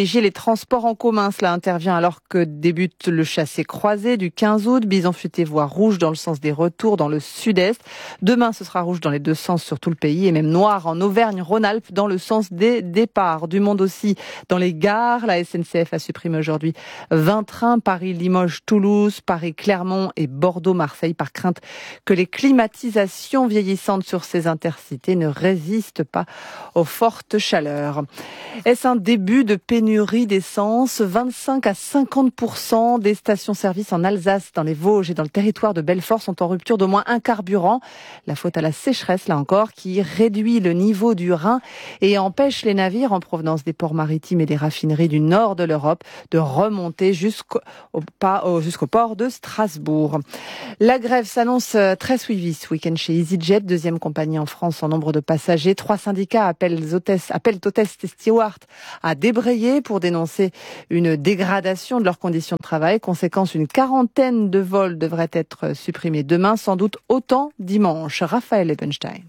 privilégier les transports en commun. Cela intervient alors que débute le chassé-croisé du quinze août. Bison futé voit rouge dans le sens des retours dans le sud-est. Demain, ce sera rouge dans les deux sens sur tout le pays et même noir en Auvergne-Rhône-Alpes dans le sens des départs. Du monde aussi dans les gares. La S N C F a supprimé aujourd'hui vingt trains Paris-Limoges-Toulouse, Paris-Clermont et Bordeaux-Marseille par crainte que les climatisations vieillissantes sur ces intercités ne résistent pas aux fortes chaleurs. Est-ce un début de pénurie d'essence? vingt-cinq à cinquante pour cent des stations-service en Alsace, dans les Vosges et dans le territoire de Belfort sont en rupture d'au moins un carburant. La faute à la sécheresse, là encore, qui réduit le niveau du Rhin et empêche les navires en provenance des ports maritimes et des raffineries du nord de l'Europe de remonter jusqu'au, au, jusqu'au port de Strasbourg. La grève s'annonce très suivie ce week-end chez EasyJet, deuxième compagnie en France en nombre de passagers. Trois syndicats appellent hôtesses, appellent hôtesses et stewards à débrayer pour dénoncer une dégradation de leurs conditions de travail. Conséquence, une quarantaine de vols devraient être supprimés demain, sans doute autant dimanche. Raphaël Ebenstein.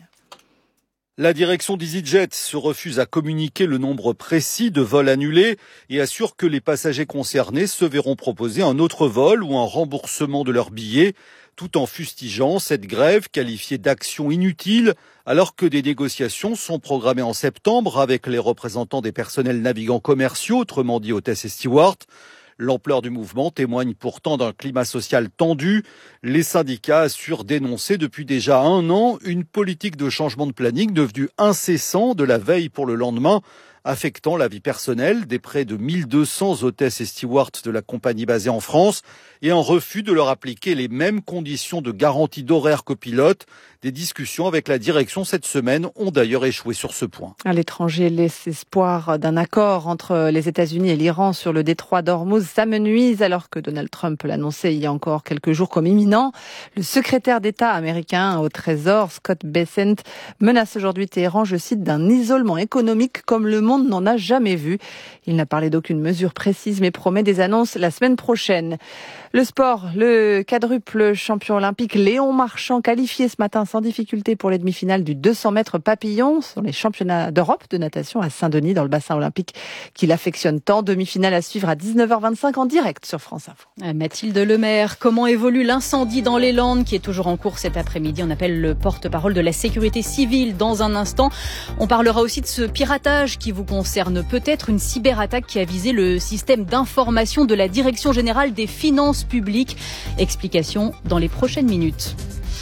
La direction d'EasyJet se refuse à communiquer le nombre précis de vols annulés et assure que les passagers concernés se verront proposer un autre vol ou un remboursement de leur billet, tout en fustigeant cette grève qualifiée d'action inutile alors que des négociations sont programmées en septembre avec les représentants des personnels navigants commerciaux, autrement dit hôtesses et stewards. L'ampleur du mouvement témoigne pourtant d'un climat social tendu. Les syndicats assurent dénoncer depuis déjà un an une politique de changement de planning devenue incessant de la veille pour le lendemain, affectant la vie personnelle des près de mille deux cents hôtesses et stewards de la compagnie basée en France et un refus de leur appliquer les mêmes conditions de garantie d'horaire qu'aux pilotes. Des discussions avec la direction cette semaine ont d'ailleurs échoué sur ce point. À l'étranger, les espoirs d'un accord entre les États-Unis et l'Iran sur le détroit d'Ormuz s'amenuisent alors que Donald Trump l'annonçait il y a encore quelques jours comme imminent. Le secrétaire d'État américain au Trésor, Scott Bessent, menace aujourd'hui Téhéran, je cite, d'un isolement économique comme le monde n'en a jamais vu. Il n'a parlé d'aucune mesure précise mais promet des annonces la semaine prochaine. Le sport, le quadruple champion olympique Léon Marchand qualifié ce matin sans difficulté pour les demi-finales du deux cents mètres papillon sur les championnats d'Europe de natation à Saint-Denis dans le bassin olympique qu'il affectionne tant. Demi-finale à suivre à dix-neuf heures vingt-cinq en direct sur France Info. Mathilde Lemaire, comment évolue l'incendie dans les Landes qui est toujours en cours cet après-midi? On appelle le porte-parole de la sécurité civile dans un instant. On parlera aussi de ce piratage qui vous concerne peut-être, une cyberattaque qui a visé le système d'information de la Direction générale des finances publiques. Explication dans les prochaines minutes.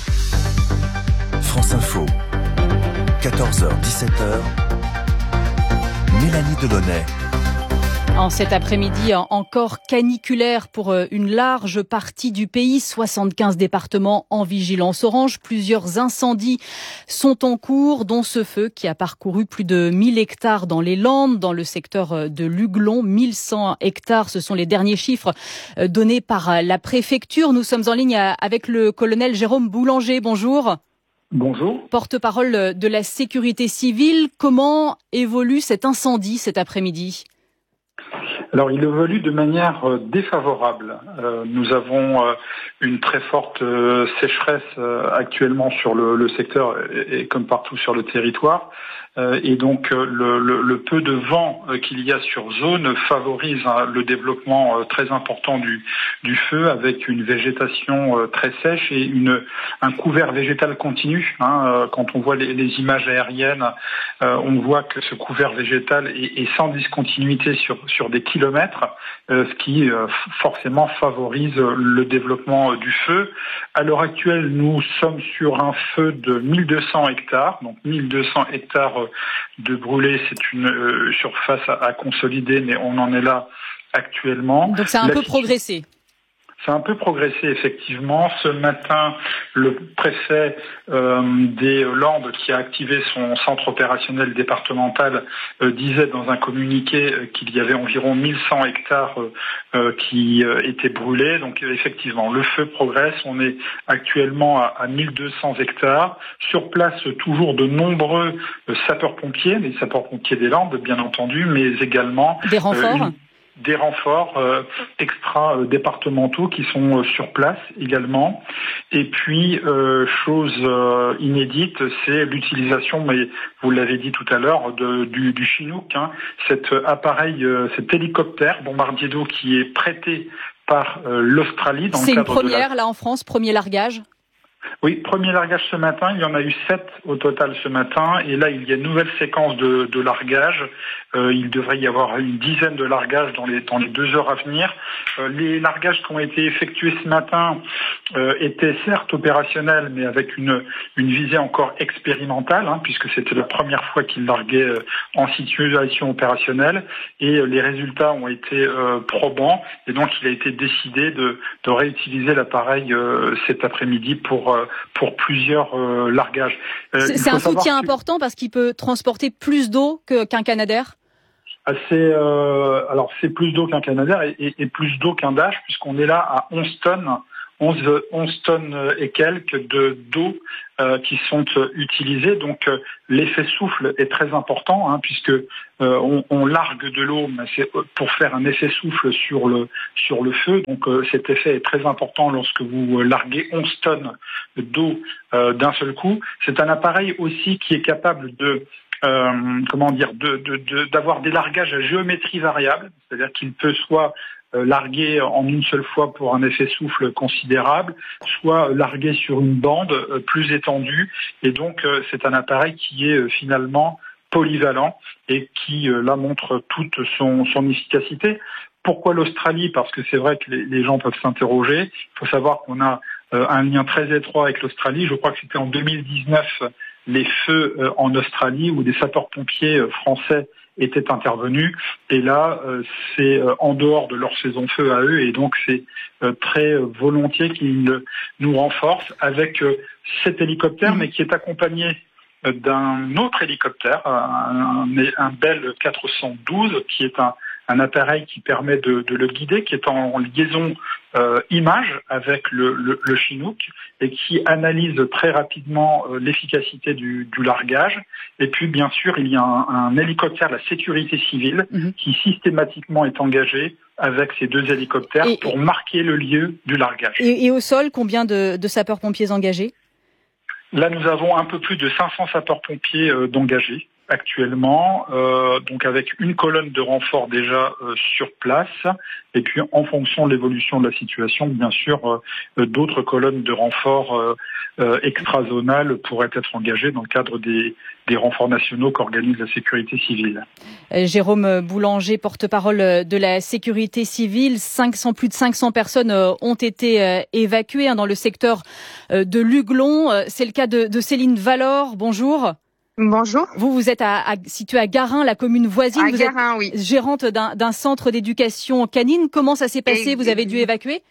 France Info, quatorze heures dix-sept heures, Mélanie Delaunay. En cet après-midi encore caniculaire pour une large partie du pays, soixante-quinze départements en vigilance orange. Plusieurs incendies sont en cours, dont ce feu qui a parcouru plus de mille hectares dans les Landes, dans le secteur de Luglon. mille cent hectares, ce sont les derniers chiffres donnés par la préfecture. Nous sommes en ligne avec le colonel Jérôme Boulanger. Bonjour. Bonjour. Porte-parole de la sécurité civile. Comment évolue cet incendie cet après-midi ? Alors, il évolue de manière euh, défavorable. Euh, nous avons euh, une très forte euh, sécheresse euh, actuellement sur le, le secteur et, et comme partout sur le territoire. Euh, et donc, euh, le, le, le peu de vent euh, qu'il y a sur zone favorise hein, le développement euh, très important du, du feu avec une végétation euh, très sèche et une, un couvert végétal continu. Hein, euh, quand on voit les, les images aériennes, euh, on voit que ce couvert végétal est, est sans discontinuité sur, sur des kilomètres, euh, ce qui euh, forcément favorise le développement euh, du feu. À l'heure actuelle, nous sommes sur un feu de mille deux cents hectares, donc mille deux cents hectares de brûlés, c'est une euh, surface à, à consolider, mais on en est là actuellement. Donc ça a un La... peu progressé. Ça a un peu progressé, effectivement. Ce matin, le préfet euh, des Landes, qui a activé son centre opérationnel départemental, euh, disait dans un communiqué euh, qu'il y avait environ mille cent hectares euh, qui euh, étaient brûlés. Donc, euh, effectivement, le feu progresse. On est actuellement à, à mille deux cents hectares. Sur place, toujours de nombreux euh, sapeurs-pompiers, les sapeurs-pompiers des Landes, bien entendu, mais également... Des renforts euh, une... des renforts euh, extra-départementaux qui sont euh, sur place également. Et puis, euh, chose euh, inédite, c'est l'utilisation, mais vous l'avez dit tout à l'heure, de, du, du Chinook, hein, cet appareil, euh, cet hélicoptère bombardier d'eau qui est prêté par euh, l'Australie. C'est une première, la... là en France, premier largage? Oui, premier largage ce matin, il y en a eu sept au total ce matin, et là il y a une nouvelle séquence de, de largage. Euh, il devrait y avoir une dizaine de largages dans les, dans les deux heures à venir. Euh, les largages qui ont été effectués ce matin euh, étaient certes opérationnels, mais avec une, une visée encore expérimentale, hein, puisque c'était la première fois qu'ils larguaient euh, en situation opérationnelle, et euh, les résultats ont été euh, probants, et donc il a été décidé de, de réutiliser l'appareil euh, cet après-midi pour pour plusieurs euh, largages. Euh, c'est c'est un soutien que... important parce qu'il peut transporter plus d'eau que, qu'un Canadair. Ah, c'est euh, alors c'est plus d'eau qu'un Canadair et, et, et plus d'eau qu'un Dash, puisqu'on est là à onze tonnes, onze, onze tonnes et quelques de d'eau euh, qui sont euh, utilisées. Donc euh, l'effet souffle est très important, hein, puisque euh, on, on largue de l'eau, mais c'est pour faire un effet souffle sur le sur le feu. Donc euh, cet effet est très important lorsque vous larguez onze tonnes d'eau euh, d'un seul coup. C'est un appareil aussi qui est capable de euh, comment dire de, de, de d'avoir des largages à géométrie variable, c'est-à-dire qu'il peut soit Euh, largué en une seule fois pour un effet souffle considérable, soit largué sur une bande euh, plus étendue. Et donc, euh, c'est un appareil qui est euh, finalement polyvalent et qui, euh, là, montre toute son, son efficacité. Pourquoi l'Australie? Parce que c'est vrai que les, les gens peuvent s'interroger. Il faut savoir qu'on a euh, un lien très étroit avec l'Australie. Je crois que c'était en deux mille dix-neuf les feux euh, en Australie où des sapeurs-pompiers euh, français étaient intervenus, et là euh, c'est euh, en dehors de leur saison feu à eux, et donc c'est euh, très euh, volontiers qu'ils nous renforcent avec euh, cet hélicoptère, mais qui est accompagné euh, d'un autre hélicoptère, un, un, un Bell quatre cent douze, qui est un, un appareil qui permet de, de le guider, qui est en liaison euh, image avec le, le, le Chinook, et qui analyse très rapidement euh, l'efficacité du, du largage. Et puis, bien sûr, il y a un, un hélicoptère de la sécurité civile mmh. qui systématiquement est engagé avec ces deux hélicoptères et, pour marquer le lieu du largage. Et, et au sol, combien de, de sapeurs-pompiers engagés? Là, nous avons un peu plus de cinq cents sapeurs-pompiers euh, d'engagés actuellement, euh, donc avec une colonne de renfort déjà euh, sur place, et puis en fonction de l'évolution de la situation, bien sûr, euh, d'autres colonnes de renfort euh, euh, extrazonales pourraient être engagées dans le cadre des, des renforts nationaux qu'organise la sécurité civile. Euh, Jérôme Boulanger, porte-parole de la sécurité civile, cinq cents, plus de cinq cents personnes euh, ont été euh, évacuées hein, dans le secteur euh, de Luglon. Euh, c'est le cas de, de Céline Valor. Bonjour. Bonjour. Vous, vous êtes à, à, situé à Garin, la commune voisine. À vous Garin, êtes oui. Gérante d'un, d'un centre d'éducation canine. Comment ça s'est passé? Et, vous avez dû évacuer?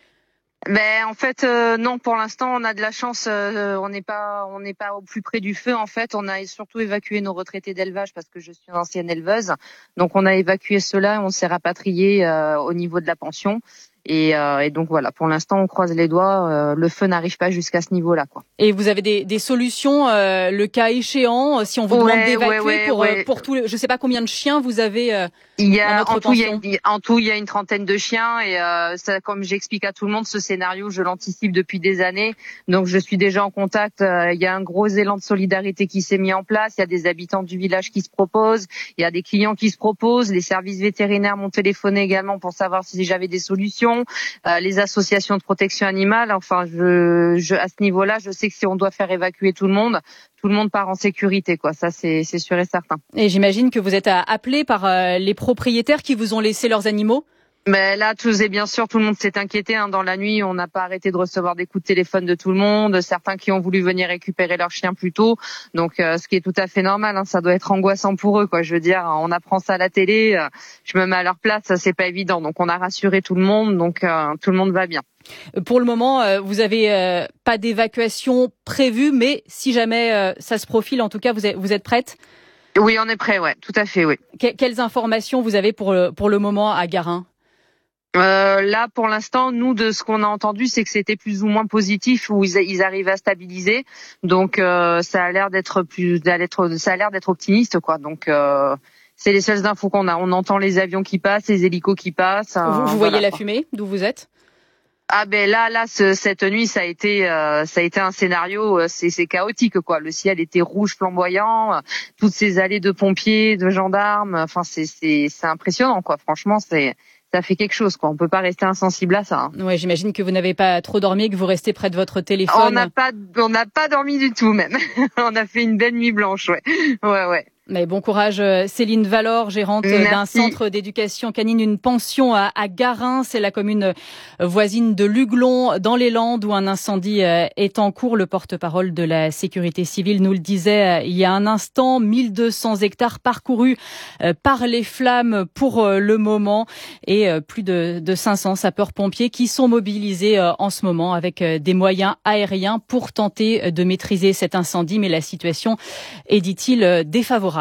Ben en fait euh, non, pour l'instant on a de la chance, euh, on n'est pas on n'est pas au plus près du feu. En fait, on a surtout évacué nos retraités d'élevage parce que je suis ancienne éleveuse. Donc on a évacué ceux-là et on s'est rapatrié euh, au niveau de la pension. Et, euh, et donc voilà, pour l'instant on croise les doigts, euh, le feu n'arrive pas jusqu'à ce niveau-là, quoi. Et vous avez des, des solutions, euh, le cas échéant, si on vous ouais, demande d'évacuer ouais, ouais, pour ouais. pour tout, le, je sais pas combien de chiens vous avez. Euh, il y a dans en tout, il y a, en tout il y a une trentaine de chiens et euh, ça, comme j'explique à tout le monde, ce scénario je l'anticipe depuis des années. Donc je suis déjà en contact. Euh, il y a un gros élan de solidarité qui s'est mis en place. Il y a des habitants du village qui se proposent. Il y a des clients qui se proposent. Les services vétérinaires m'ont téléphoné également pour savoir si j'avais des solutions. Euh, les associations de protection animale. Enfin, je, je, à ce niveau-là, je sais que si on doit faire évacuer tout le monde, tout le monde part en sécurité, quoi. Ça, c'est, c'est sûr et certain. Et j'imagine que vous êtes appelés par euh, les propriétaires qui vous ont laissé leurs animaux. Mais là, tous et bien sûr, tout le monde s'est inquiété. Hein. Dans la nuit, on n'a pas arrêté de recevoir des coups de téléphone de tout le monde. Certains qui ont voulu venir récupérer leurs chiens plus tôt. Donc, euh, ce qui est tout à fait normal. Hein. Ça doit être angoissant pour eux, quoi. Je veux dire, on apprend ça à la télé. Euh, je me mets à leur place, ça c'est pas évident. Donc, on a rassuré tout le monde. Donc, euh, tout le monde va bien. Pour le moment, euh, vous avez euh, pas d'évacuation prévue, mais si jamais euh, ça se profile, en tout cas, vous êtes, vous êtes prête? Oui, on est prêt. Ouais, tout à fait. Oui. Que- quelles informations vous avez pour le, pour le moment à Garin? Euh, là, pour l'instant, nous, de ce qu'on a entendu, c'est que c'était plus ou moins positif, où ils, ils arrivaient à stabiliser. Donc, euh, ça a l'air d'être plus, d'être, ça a l'air d'être optimiste, quoi. Donc, euh, c'est les seules infos qu'on a. On entend les avions qui passent, les hélicos qui passent. Vous, vous voilà, voyez la quoi. fumée d'où vous êtes? Ah ben là, là, ce, cette nuit, ça a été, euh, ça a été un scénario, euh, c'est, c'est chaotique quoi. Le ciel était rouge flamboyant, euh, toutes ces allées de pompiers, de gendarmes. Enfin, c'est, c'est, c'est impressionnant quoi. Franchement, c'est, ça fait quelque chose quoi. On peut pas rester insensible à ça. Hein. Ouais, j'imagine que vous n'avez pas trop dormi et que vous restez près de votre téléphone. On n'a pas, on n'a pas dormi du tout même. On a fait une belle nuit blanche, ouais, ouais, ouais. Mais bon courage Céline Valor, gérante Merci. d'un centre d'éducation canine, une pension à, à Garin, c'est la commune voisine de Luglon dans les Landes où un incendie est en cours. Le porte-parole de la sécurité civile nous le disait il y a un instant, mille deux cents hectares parcourus par les flammes pour le moment et plus de, de cinq cents sapeurs-pompiers qui sont mobilisés en ce moment avec des moyens aériens pour tenter de maîtriser cet incendie. Mais la situation est, dit-il, défavorable.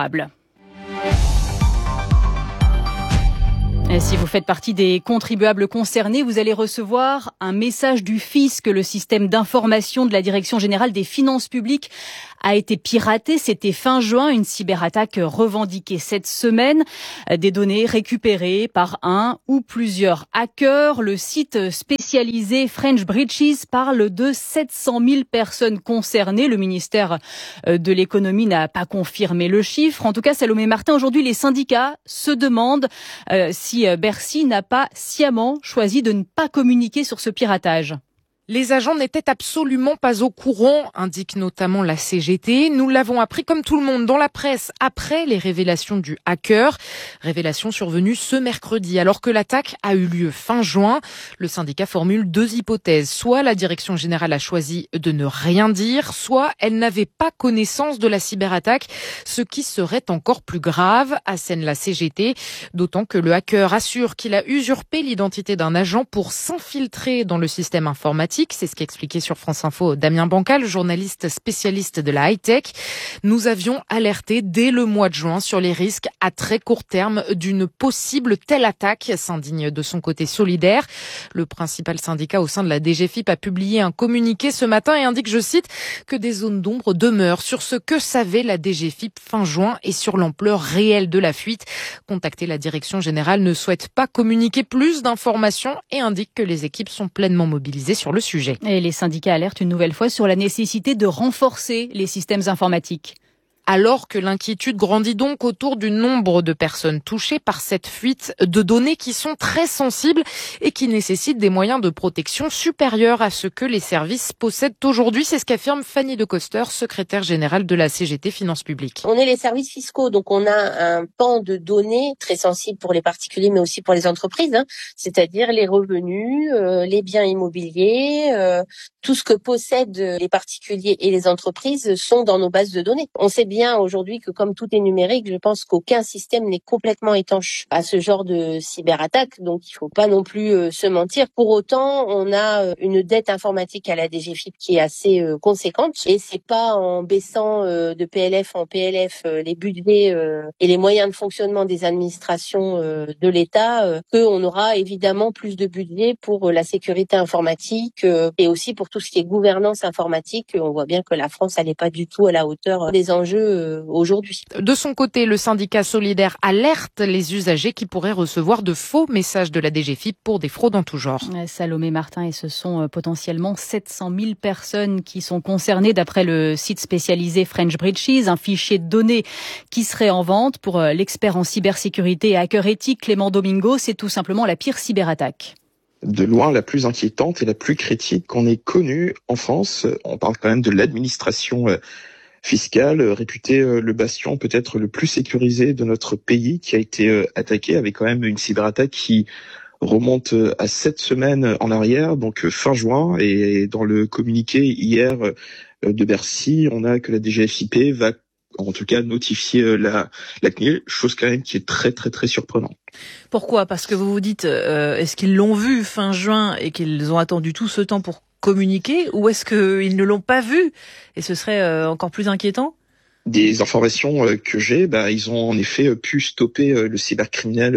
Et si vous faites partie des contribuables concernés, vous allez recevoir un message du fisc. Le système d'information de la Direction générale des finances publiques a été piraté. C'était fin juin, une cyberattaque revendiquée cette semaine. Des données récupérées par un ou plusieurs hackers. Le site spécialisé French Breaches parle de sept cent mille personnes concernées. Le ministère de l'économie n'a pas confirmé le chiffre. En tout cas, Salomé Martin, aujourd'hui, les syndicats se demandent euh, si Bercy n'a pas sciemment choisi de ne pas communiquer sur ce piratage. Les agents n'étaient absolument pas au courant, indique notamment la C G T. Nous l'avons appris comme tout le monde dans la presse après les révélations du hacker. Révélations survenues ce mercredi alors que l'attaque a eu lieu fin juin. Le syndicat formule deux hypothèses. Soit la direction générale a choisi de ne rien dire, soit elle n'avait pas connaissance de la cyberattaque, ce qui serait encore plus grave, assène la C G T. D'autant que le hacker assure qu'il a usurpé l'identité d'un agent pour s'infiltrer dans le système informatique. C'est ce qu'expliquait sur France Info Damien Bancal, journaliste spécialiste de la high-tech. Nous avions alerté dès le mois de juin sur les risques à très court terme d'une possible telle attaque, s'indigne de son côté Solidaire. Le principal syndicat au sein de la D G F I P a publié un communiqué ce matin et indique, je cite, que des zones d'ombre demeurent sur ce que savait la D G F I P fin juin et sur l'ampleur réelle de la fuite. Contacté, la direction générale ne souhaite pas communiquer plus d'informations et indique que les équipes sont pleinement mobilisées sur le sujet. Et les syndicats alertent une nouvelle fois sur la nécessité de renforcer les systèmes informatiques. Alors que l'inquiétude grandit donc autour du nombre de personnes touchées par cette fuite de données qui sont très sensibles et qui nécessitent des moyens de protection supérieurs à ce que les services possèdent aujourd'hui. C'est ce qu'affirme Fanny De Coster, secrétaire générale de la C G T Finances Publiques. On est les services fiscaux, donc on a un pan de données très sensible pour les particuliers mais aussi pour les entreprises, hein, c'est-à-dire les revenus, euh, les biens immobiliers, euh, tout ce que possèdent les particuliers et les entreprises sont dans nos bases de données. On sait bien bien aujourd'hui que comme tout est numérique, je pense qu'aucun système n'est complètement étanche à ce genre de cyberattaque. Donc il faut pas non plus euh, se mentir. Pour autant, on a euh, une dette informatique à la D G F I P qui est assez euh, conséquente. Et c'est pas en baissant euh, de P L F en P L F euh, les budgets euh, et les moyens de fonctionnement des administrations euh, de l'État euh, qu'on aura évidemment plus de budget pour euh, la sécurité informatique euh, et aussi pour tout ce qui est gouvernance informatique. On voit bien que la France, elle n'est pas du tout à la hauteur des enjeux aujourd'hui. De son côté, le syndicat Solidaire alerte les usagers qui pourraient recevoir de faux messages de la D G F I P pour des fraudes en tout genre. Salomé Martin, et ce sont potentiellement sept cent mille personnes qui sont concernées d'après le site spécialisé French Breaches, un fichier de données qui serait en vente. Pour l'expert en cybersécurité et hacker éthique Clément Domingo, c'est tout simplement la pire cyberattaque. De loin la plus inquiétante et la plus critique qu'on ait connue en France. On parle quand même de l'administration fiscale, réputé le bastion peut-être le plus sécurisé de notre pays, qui a été attaqué avec quand même une cyberattaque qui remonte à sept semaines en arrière, donc fin juin. Et dans le communiqué hier de Bercy, on a que la D G F I P va en tout cas notifier la, la C N I L, chose quand même qui est très très très surprenante. Pourquoi ? Parce que vous vous dites, euh, est-ce qu'ils l'ont vu fin juin et qu'ils ont attendu tout ce temps pour communiquer, ou est-ce qu'ils ne l'ont pas vu et ce serait euh, encore plus inquiétant ? Des informations que j'ai, bah, ils ont en effet pu stopper le cybercriminel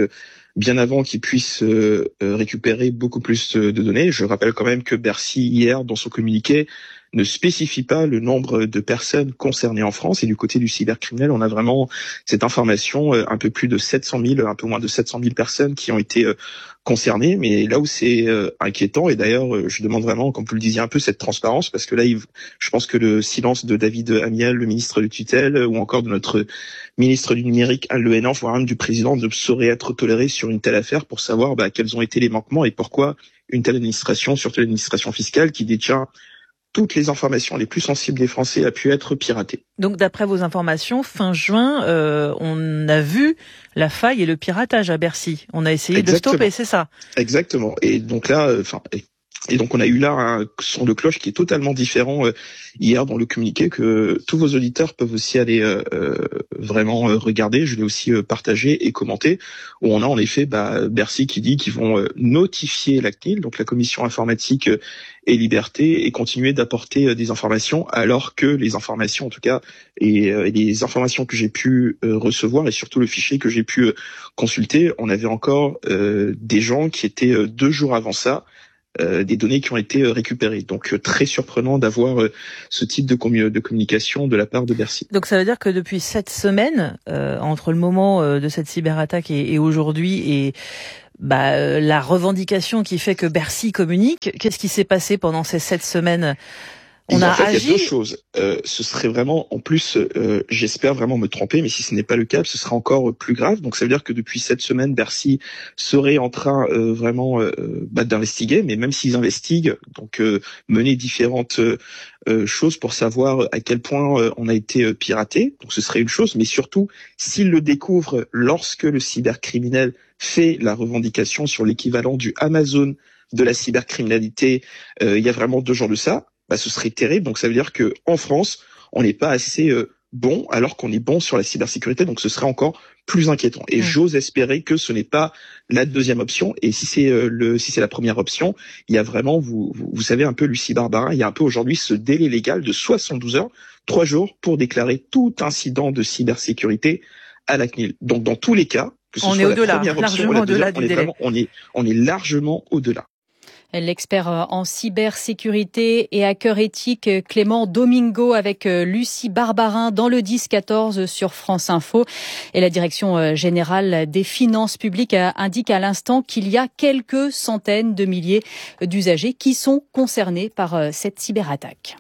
bien avant qu'ils puissent euh, récupérer beaucoup plus de données. Je rappelle quand même que Bercy, hier, dans son communiqué, ne spécifie pas le nombre de personnes concernées en France. Et du côté du cybercriminel, on a vraiment cette information, un peu plus de sept cent mille, un peu moins de sept cent mille personnes qui ont été concernées. Mais là où c'est inquiétant, et d'ailleurs, je demande vraiment, comme vous le disiez un peu, cette transparence, parce que là, je pense que le silence de David Amiel, le ministre de tutelle, ou encore de notre ministre du numérique, Anne Le Hénaff, voire même du président, ne saurait être toléré sur une telle affaire pour savoir bah, quels ont été les manquements et pourquoi une telle administration, surtout l'administration fiscale, qui détient toutes les informations les plus sensibles des Français, a pu être piratée. Donc d'après vos informations, fin juin, euh, on a vu la faille et le piratage à Bercy. On a essayé Exactement. de stopper, c'est ça? Exactement. Et donc là, enfin... Euh, Et donc on a eu là un son de cloche qui est totalement différent euh, hier dans le communiqué que tous vos auditeurs peuvent aussi aller euh, vraiment euh, regarder. Je l'ai aussi euh, partagé et commenté, où on a en effet bah, Bercy qui dit qu'ils vont euh, notifier la C N I L, donc la Commission informatique euh, et liberté, et continuer d'apporter euh, des informations, alors que les informations en tout cas et, euh, et les informations que j'ai pu euh, recevoir et surtout le fichier que j'ai pu euh, consulter, on avait encore euh, des gens qui étaient euh, deux jours avant ça. Euh, des données qui ont été euh, récupérées. Donc euh, très surprenant d'avoir euh, ce type de, commu- de communication de la part de Bercy. Donc ça veut dire que depuis cette semaine, euh, entre le moment euh, de cette cyberattaque et, et aujourd'hui, et bah, euh, la revendication qui fait que Bercy communique, qu'est-ce qui s'est passé pendant ces sept semaines ? On a en fait, agi. Il y a deux choses. Euh, ce serait vraiment, en plus, euh, j'espère vraiment me tromper, mais si ce n'est pas le cas, ce sera encore plus grave. Donc ça veut dire que depuis cette semaine, Bercy serait en train euh, vraiment euh, bah, d'investiguer, mais même s'ils investiguent, donc euh, mener différentes euh, choses pour savoir à quel point euh, on a été euh, piraté. Donc ce serait une chose, mais surtout s'ils le découvrent lorsque le cybercriminel fait la revendication sur l'équivalent du Amazon de la cybercriminalité, euh, il y a vraiment deux jours de ça. Bah, ce serait terrible. Donc ça veut dire que en France, on n'est pas assez euh, bon, alors qu'on est bon sur la cybersécurité. Donc ce serait encore plus inquiétant. Et mmh. j'ose espérer que ce n'est pas la deuxième option. Et si c'est euh, le, si c'est la première option, il y a vraiment, vous, vous, vous savez un peu, Lucie Barbarin, il y a un peu aujourd'hui ce délai légal de soixante-douze heures, trois jours pour déclarer tout incident de cybersécurité à la C N I L. Donc dans tous les cas, que ce on soit est la au-delà, première option ou la deuxième, on est vraiment, on est, on est largement au-delà. L'expert en cybersécurité et hacker éthique Clément Domingo avec Lucie Barbarin dans le dix quatorze sur France Info. Et la direction générale des finances publiques indique à l'instant qu'il y a quelques centaines de milliers d'usagers qui sont concernés par cette cyberattaque.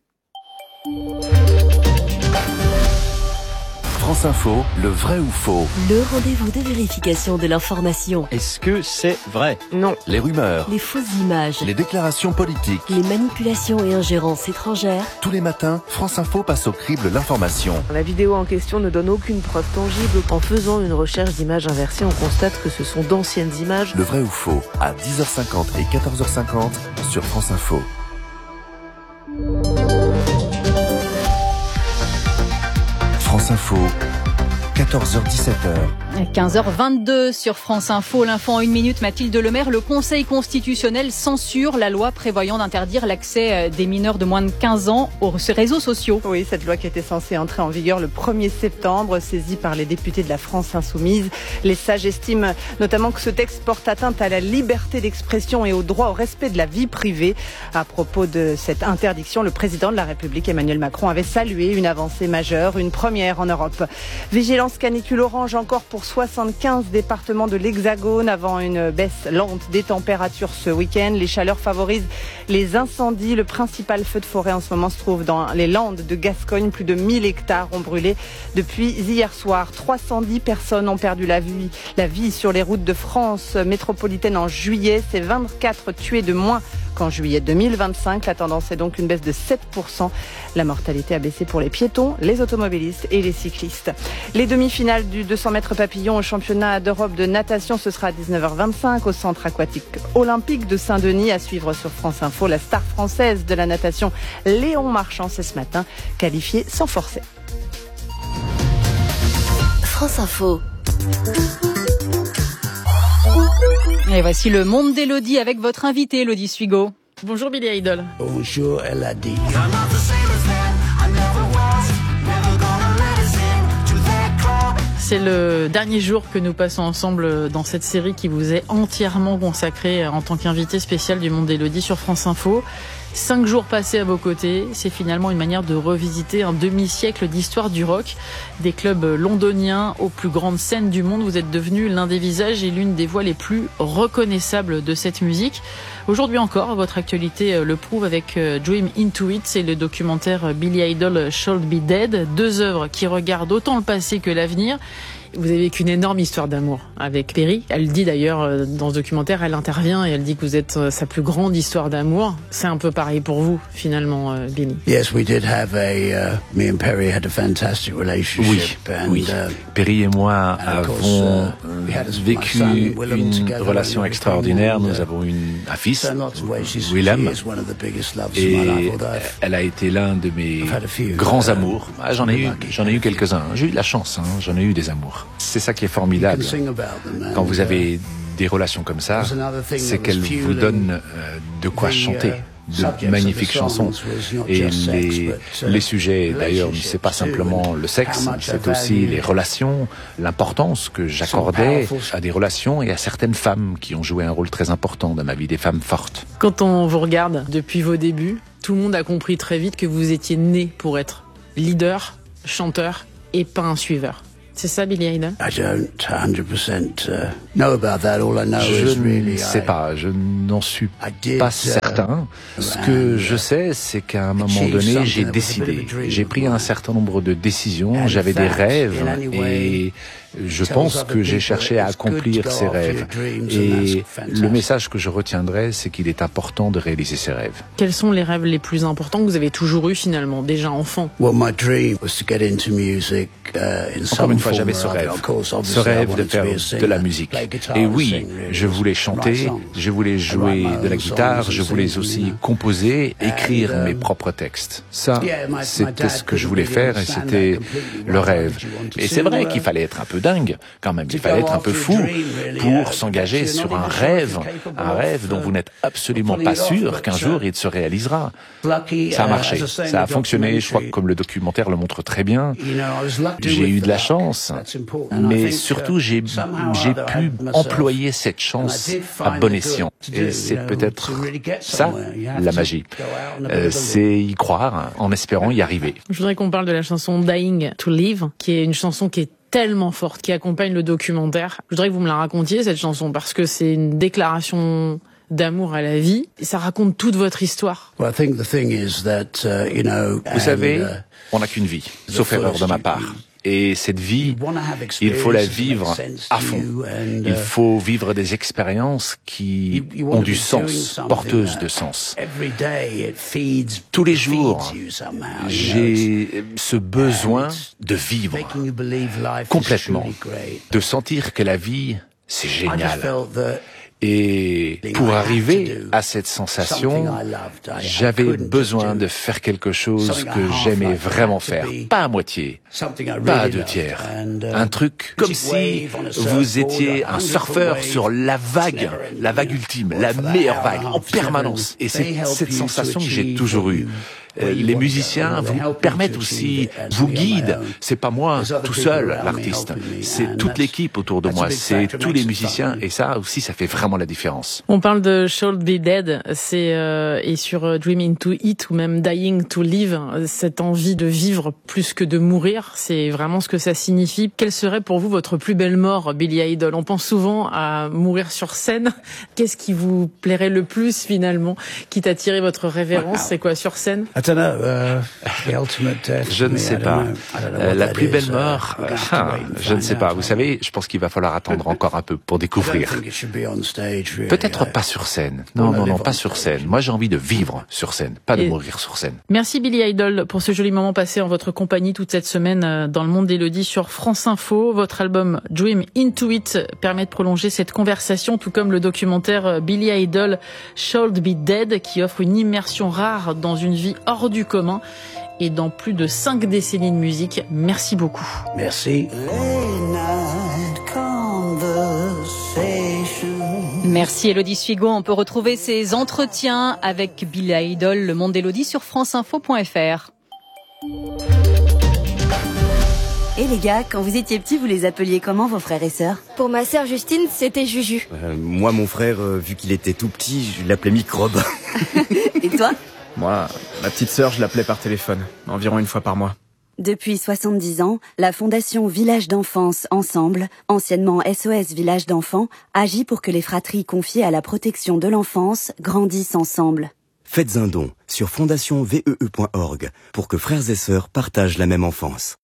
France Info, le vrai ou faux? Le rendez-vous de vérification de l'information. Est-ce que c'est vrai? Non. Les rumeurs. Les fausses images. Les déclarations politiques. Les manipulations et ingérences étrangères. Tous les matins, France Info passe au crible l'information. La vidéo en question ne donne aucune preuve tangible. En faisant une recherche d'images inversées, on constate que ce sont d'anciennes images. Le vrai ou faux, à dix heures cinquante et quatorze heures cinquante sur France Info. France Info, quatorze heures dix-sept heures. quinze heures vingt-deux sur France Info, l'info en une minute, Mathilde Lemaire. Le Conseil constitutionnel censure la loi prévoyant d'interdire l'accès des mineurs de moins de quinze ans aux réseaux sociaux. Oui, cette loi qui était censée entrer en vigueur le premier septembre, saisie par les députés de la France Insoumise. Les sages estiment notamment que ce texte porte atteinte à la liberté d'expression et au droit au respect de la vie privée. À propos de cette interdiction, le président de la République, Emmanuel Macron, avait salué une avancée majeure, une première en Europe. Vigilance canicule orange encore pour soixante-quinze départements de l'Hexagone avant une baisse lente des températures ce week-end. Les chaleurs favorisent les incendies. Le principal feu de forêt en ce moment se trouve dans les Landes de Gascogne. Plus de mille hectares ont brûlé depuis hier soir. trois cent dix personnes ont perdu la vie, la vie sur les routes de France métropolitaine en juillet. C'est vingt-quatre tués de moins qu'en juillet deux mille vingt-cinq. La tendance est donc une baisse de sept pour cent. La mortalité a baissé pour les piétons, les automobilistes et les cyclistes. Les demi-finales du deux cents mètres papillon au championnat d'Europe de natation, ce sera à dix-neuf heures vingt-cinq au centre aquatique olympique de Saint-Denis. À suivre sur France Info, la star française de la natation, Léon Marchand, c'est ce matin, qualifié sans forcer. France Info. Et voici le monde d'Élodie avec votre invité, Élodie Suigo. Bonjour Billy Idol. Bonjour, elle a dit. C'est le dernier jour que nous passons ensemble dans cette série qui vous est entièrement consacrée en tant qu'invité spécial du Monde d'Élodie sur France Info. Cinq jours passés à vos côtés, c'est finalement une manière de revisiter un demi-siècle d'histoire du rock. Des clubs londoniens aux plus grandes scènes du monde, vous êtes devenu l'un des visages et l'une des voix les plus reconnaissables de cette musique. Aujourd'hui encore, votre actualité le prouve avec Dream Into It, c'est le documentaire Billy Idol Should Be Dead, deux œuvres qui regardent autant le passé que l'avenir. Vous avez vécu une énorme histoire d'amour avec Perry. Elle dit d'ailleurs dans ce documentaire, elle intervient et elle dit que vous êtes sa plus grande histoire d'amour. C'est un peu pareil pour vous, finalement, Billy. Yes, we did have a. Uh, me and Perry had a fantastic relationship. Oui, and, oui. Uh, Perry et moi avons vécu une relation extraordinaire. Nous avons une, un fils, Willem, et elle a été l'un de mes grands amours. Ah, j'en ai eu, j'en ai eu quelques-uns. J'ai eu de la chance, hein. J'en ai eu des amours. C'est ça qui est formidable. Quand vous avez des relations comme ça, c'est qu'elles vous donnent euh, de quoi chanter, de magnifiques chansons. Et les, les sujets, d'ailleurs, c'est pas simplement le sexe, c'est aussi les relations, l'importance que j'accordais à des relations et à certaines femmes qui ont joué un rôle très important dans ma vie, des femmes fortes. Quand on vous regarde depuis vos débuts, tout le monde a compris très vite que vous étiez né pour être leader, chanteur et pas un suiveur. C'est ça, Billy Idol? Je ne sais pas, je n'en suis pas certain. Ce que je sais, c'est qu'à un moment donné, j'ai décidé. J'ai pris un certain nombre de décisions, j'avais des rêves et je pense que j'ai cherché à accomplir ces rêves. Et le message que je retiendrai, c'est qu'il est important de réaliser ses rêves. Quels sont les rêves les plus importants que vous avez toujours eus finalement, déjà enfant? Encore une fois, j'avais ce rêve, ce rêve de faire de la musique. Et oui, je voulais chanter, je voulais jouer de la guitare, je voulais aussi composer, écrire mes propres textes. Ça, c'était ce que je voulais faire et c'était le rêve. Et c'est vrai qu'il fallait être un peu dingue quand même, il fallait être un peu fou pour s'engager sur un rêve, un rêve dont vous n'êtes absolument pas sûr qu'un jour il se réalisera. Ça a marché, ça a fonctionné, je crois que comme le documentaire le montre très bien, j'ai eu de la chance, mais surtout j'ai, j'ai pu employer cette chance à bon escient. Et c'est peut-être ça, la magie. Euh, c'est y croire en espérant y arriver. Je voudrais qu'on parle de la chanson Dying to Live, qui est une chanson qui est tellement forte, qui accompagne le documentaire. Je voudrais que vous me la racontiez, cette chanson, parce que c'est une déclaration d'amour à la vie, et ça raconte toute votre histoire. Vous savez, on n'a qu'une vie, sauf erreur de ma part. Et cette vie, il faut la vivre à fond. Il faut vivre des expériences qui ont du sens, porteuses de sens. Tous les jours, j'ai ce besoin de vivre complètement, de sentir que la vie, c'est génial. Et pour arriver à cette sensation, j'avais besoin de faire quelque chose que j'aimais vraiment faire. Pas à moitié, pas à deux tiers. Un truc comme si vous étiez un surfeur sur la vague, la vague ultime, la meilleure vague, en permanence. Et c'est cette sensation que j'ai toujours eue. Les musiciens vous permettent aussi, vous guident. C'est pas moi tout seul, l'artiste. C'est toute l'équipe autour de moi. C'est tous les musiciens. Et ça aussi, ça fait vraiment la différence. On parle de Should Be Dead. C'est, euh, et sur Dream Into It ou même Dying to Live, cette envie de vivre plus que de mourir. C'est vraiment ce que ça signifie. Quelle serait pour vous votre plus belle mort, Billy Idol? On pense souvent à mourir sur scène. Qu'est-ce qui vous plairait le plus finalement, qui t'attirait votre révérence? C'est quoi sur scène? Je ne sais pas. Euh, la plus belle mort, euh, ah, je ne sais pas. Vous savez, je pense qu'il va falloir attendre encore un peu pour découvrir. Peut-être pas sur scène. Non, non, non, pas sur scène. Moi, j'ai envie de vivre sur scène, pas de mourir sur scène. Merci Billy Idol pour ce joli moment passé en votre compagnie toute cette semaine dans le Monde d'Élodie sur France Info. Votre album Dream Into It permet de prolonger cette conversation, tout comme le documentaire Billy Idol Should Be Dead, qui offre une immersion rare dans une vie hors du commun et dans plus de cinq décennies de musique. Merci beaucoup. Merci. Merci Élodie Suigo. On peut retrouver ses entretiens avec Billy Idol, le Monde d'Élodie sur franceinfo point fr. Et les gars, quand vous étiez petits, vous les appeliez comment vos frères et sœurs? Pour ma sœur Justine, c'était Juju. Euh, moi, mon frère, euh, vu qu'il était tout petit, je l'appelais Microbe. Et toi? Moi, ma petite sœur, je l'appelais par téléphone, environ une fois par mois. Depuis soixante-dix ans, la Fondation Village d'Enfance Ensemble, anciennement S O S Village d'Enfants, agit pour que les fratries confiées à la protection de l'enfance grandissent ensemble. Faites un don sur fondation vee point org pour que frères et sœurs partagent la même enfance.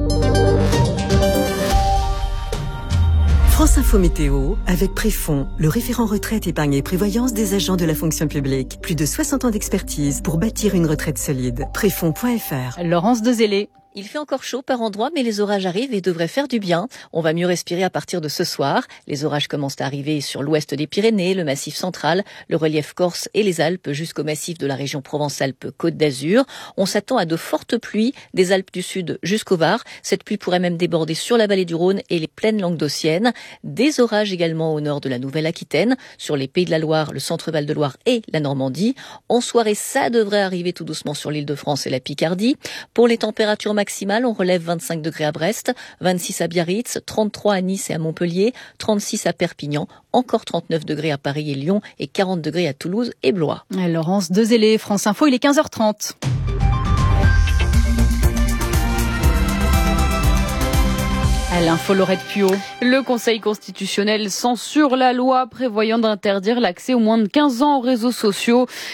France Info Météo, avec Préfond, le référent retraite, épargne et prévoyance des agents de la fonction publique. Plus de soixante ans d'expertise pour bâtir une retraite solide. Préfond point F R. Laurence Dezélé. Il fait encore chaud par endroits, mais les orages arrivent et devraient faire du bien. On va mieux respirer à partir de ce soir. Les orages commencent à arriver sur l'ouest des Pyrénées, le massif central, le relief corse et les Alpes jusqu'au massif de la région Provence-Alpes-Côte d'Azur. On s'attend à de fortes pluies des Alpes du Sud jusqu'au Var. Cette pluie pourrait même déborder sur la vallée du Rhône et les plaines languedociennes. Des orages également au nord de la Nouvelle-Aquitaine, sur les Pays de la Loire, le centre-Val de Loire et la Normandie. En soirée, ça devrait arriver tout doucement sur l'Île-de-France et la Picardie. Pour les températures maximale, on relève vingt-cinq degrés à Brest, vingt-six à Biarritz, trente-trois à Nice et à Montpellier, trente-six à Perpignan, encore trente-neuf degrés à Paris et Lyon et quarante degrés à Toulouse et Blois. Laurence Dezélé, France Info, il est quinze heures trente. À l'info, Laurette Puot. Le Conseil constitutionnel censure la loi prévoyant d'interdire l'accès aux moins de quinze ans aux réseaux sociaux.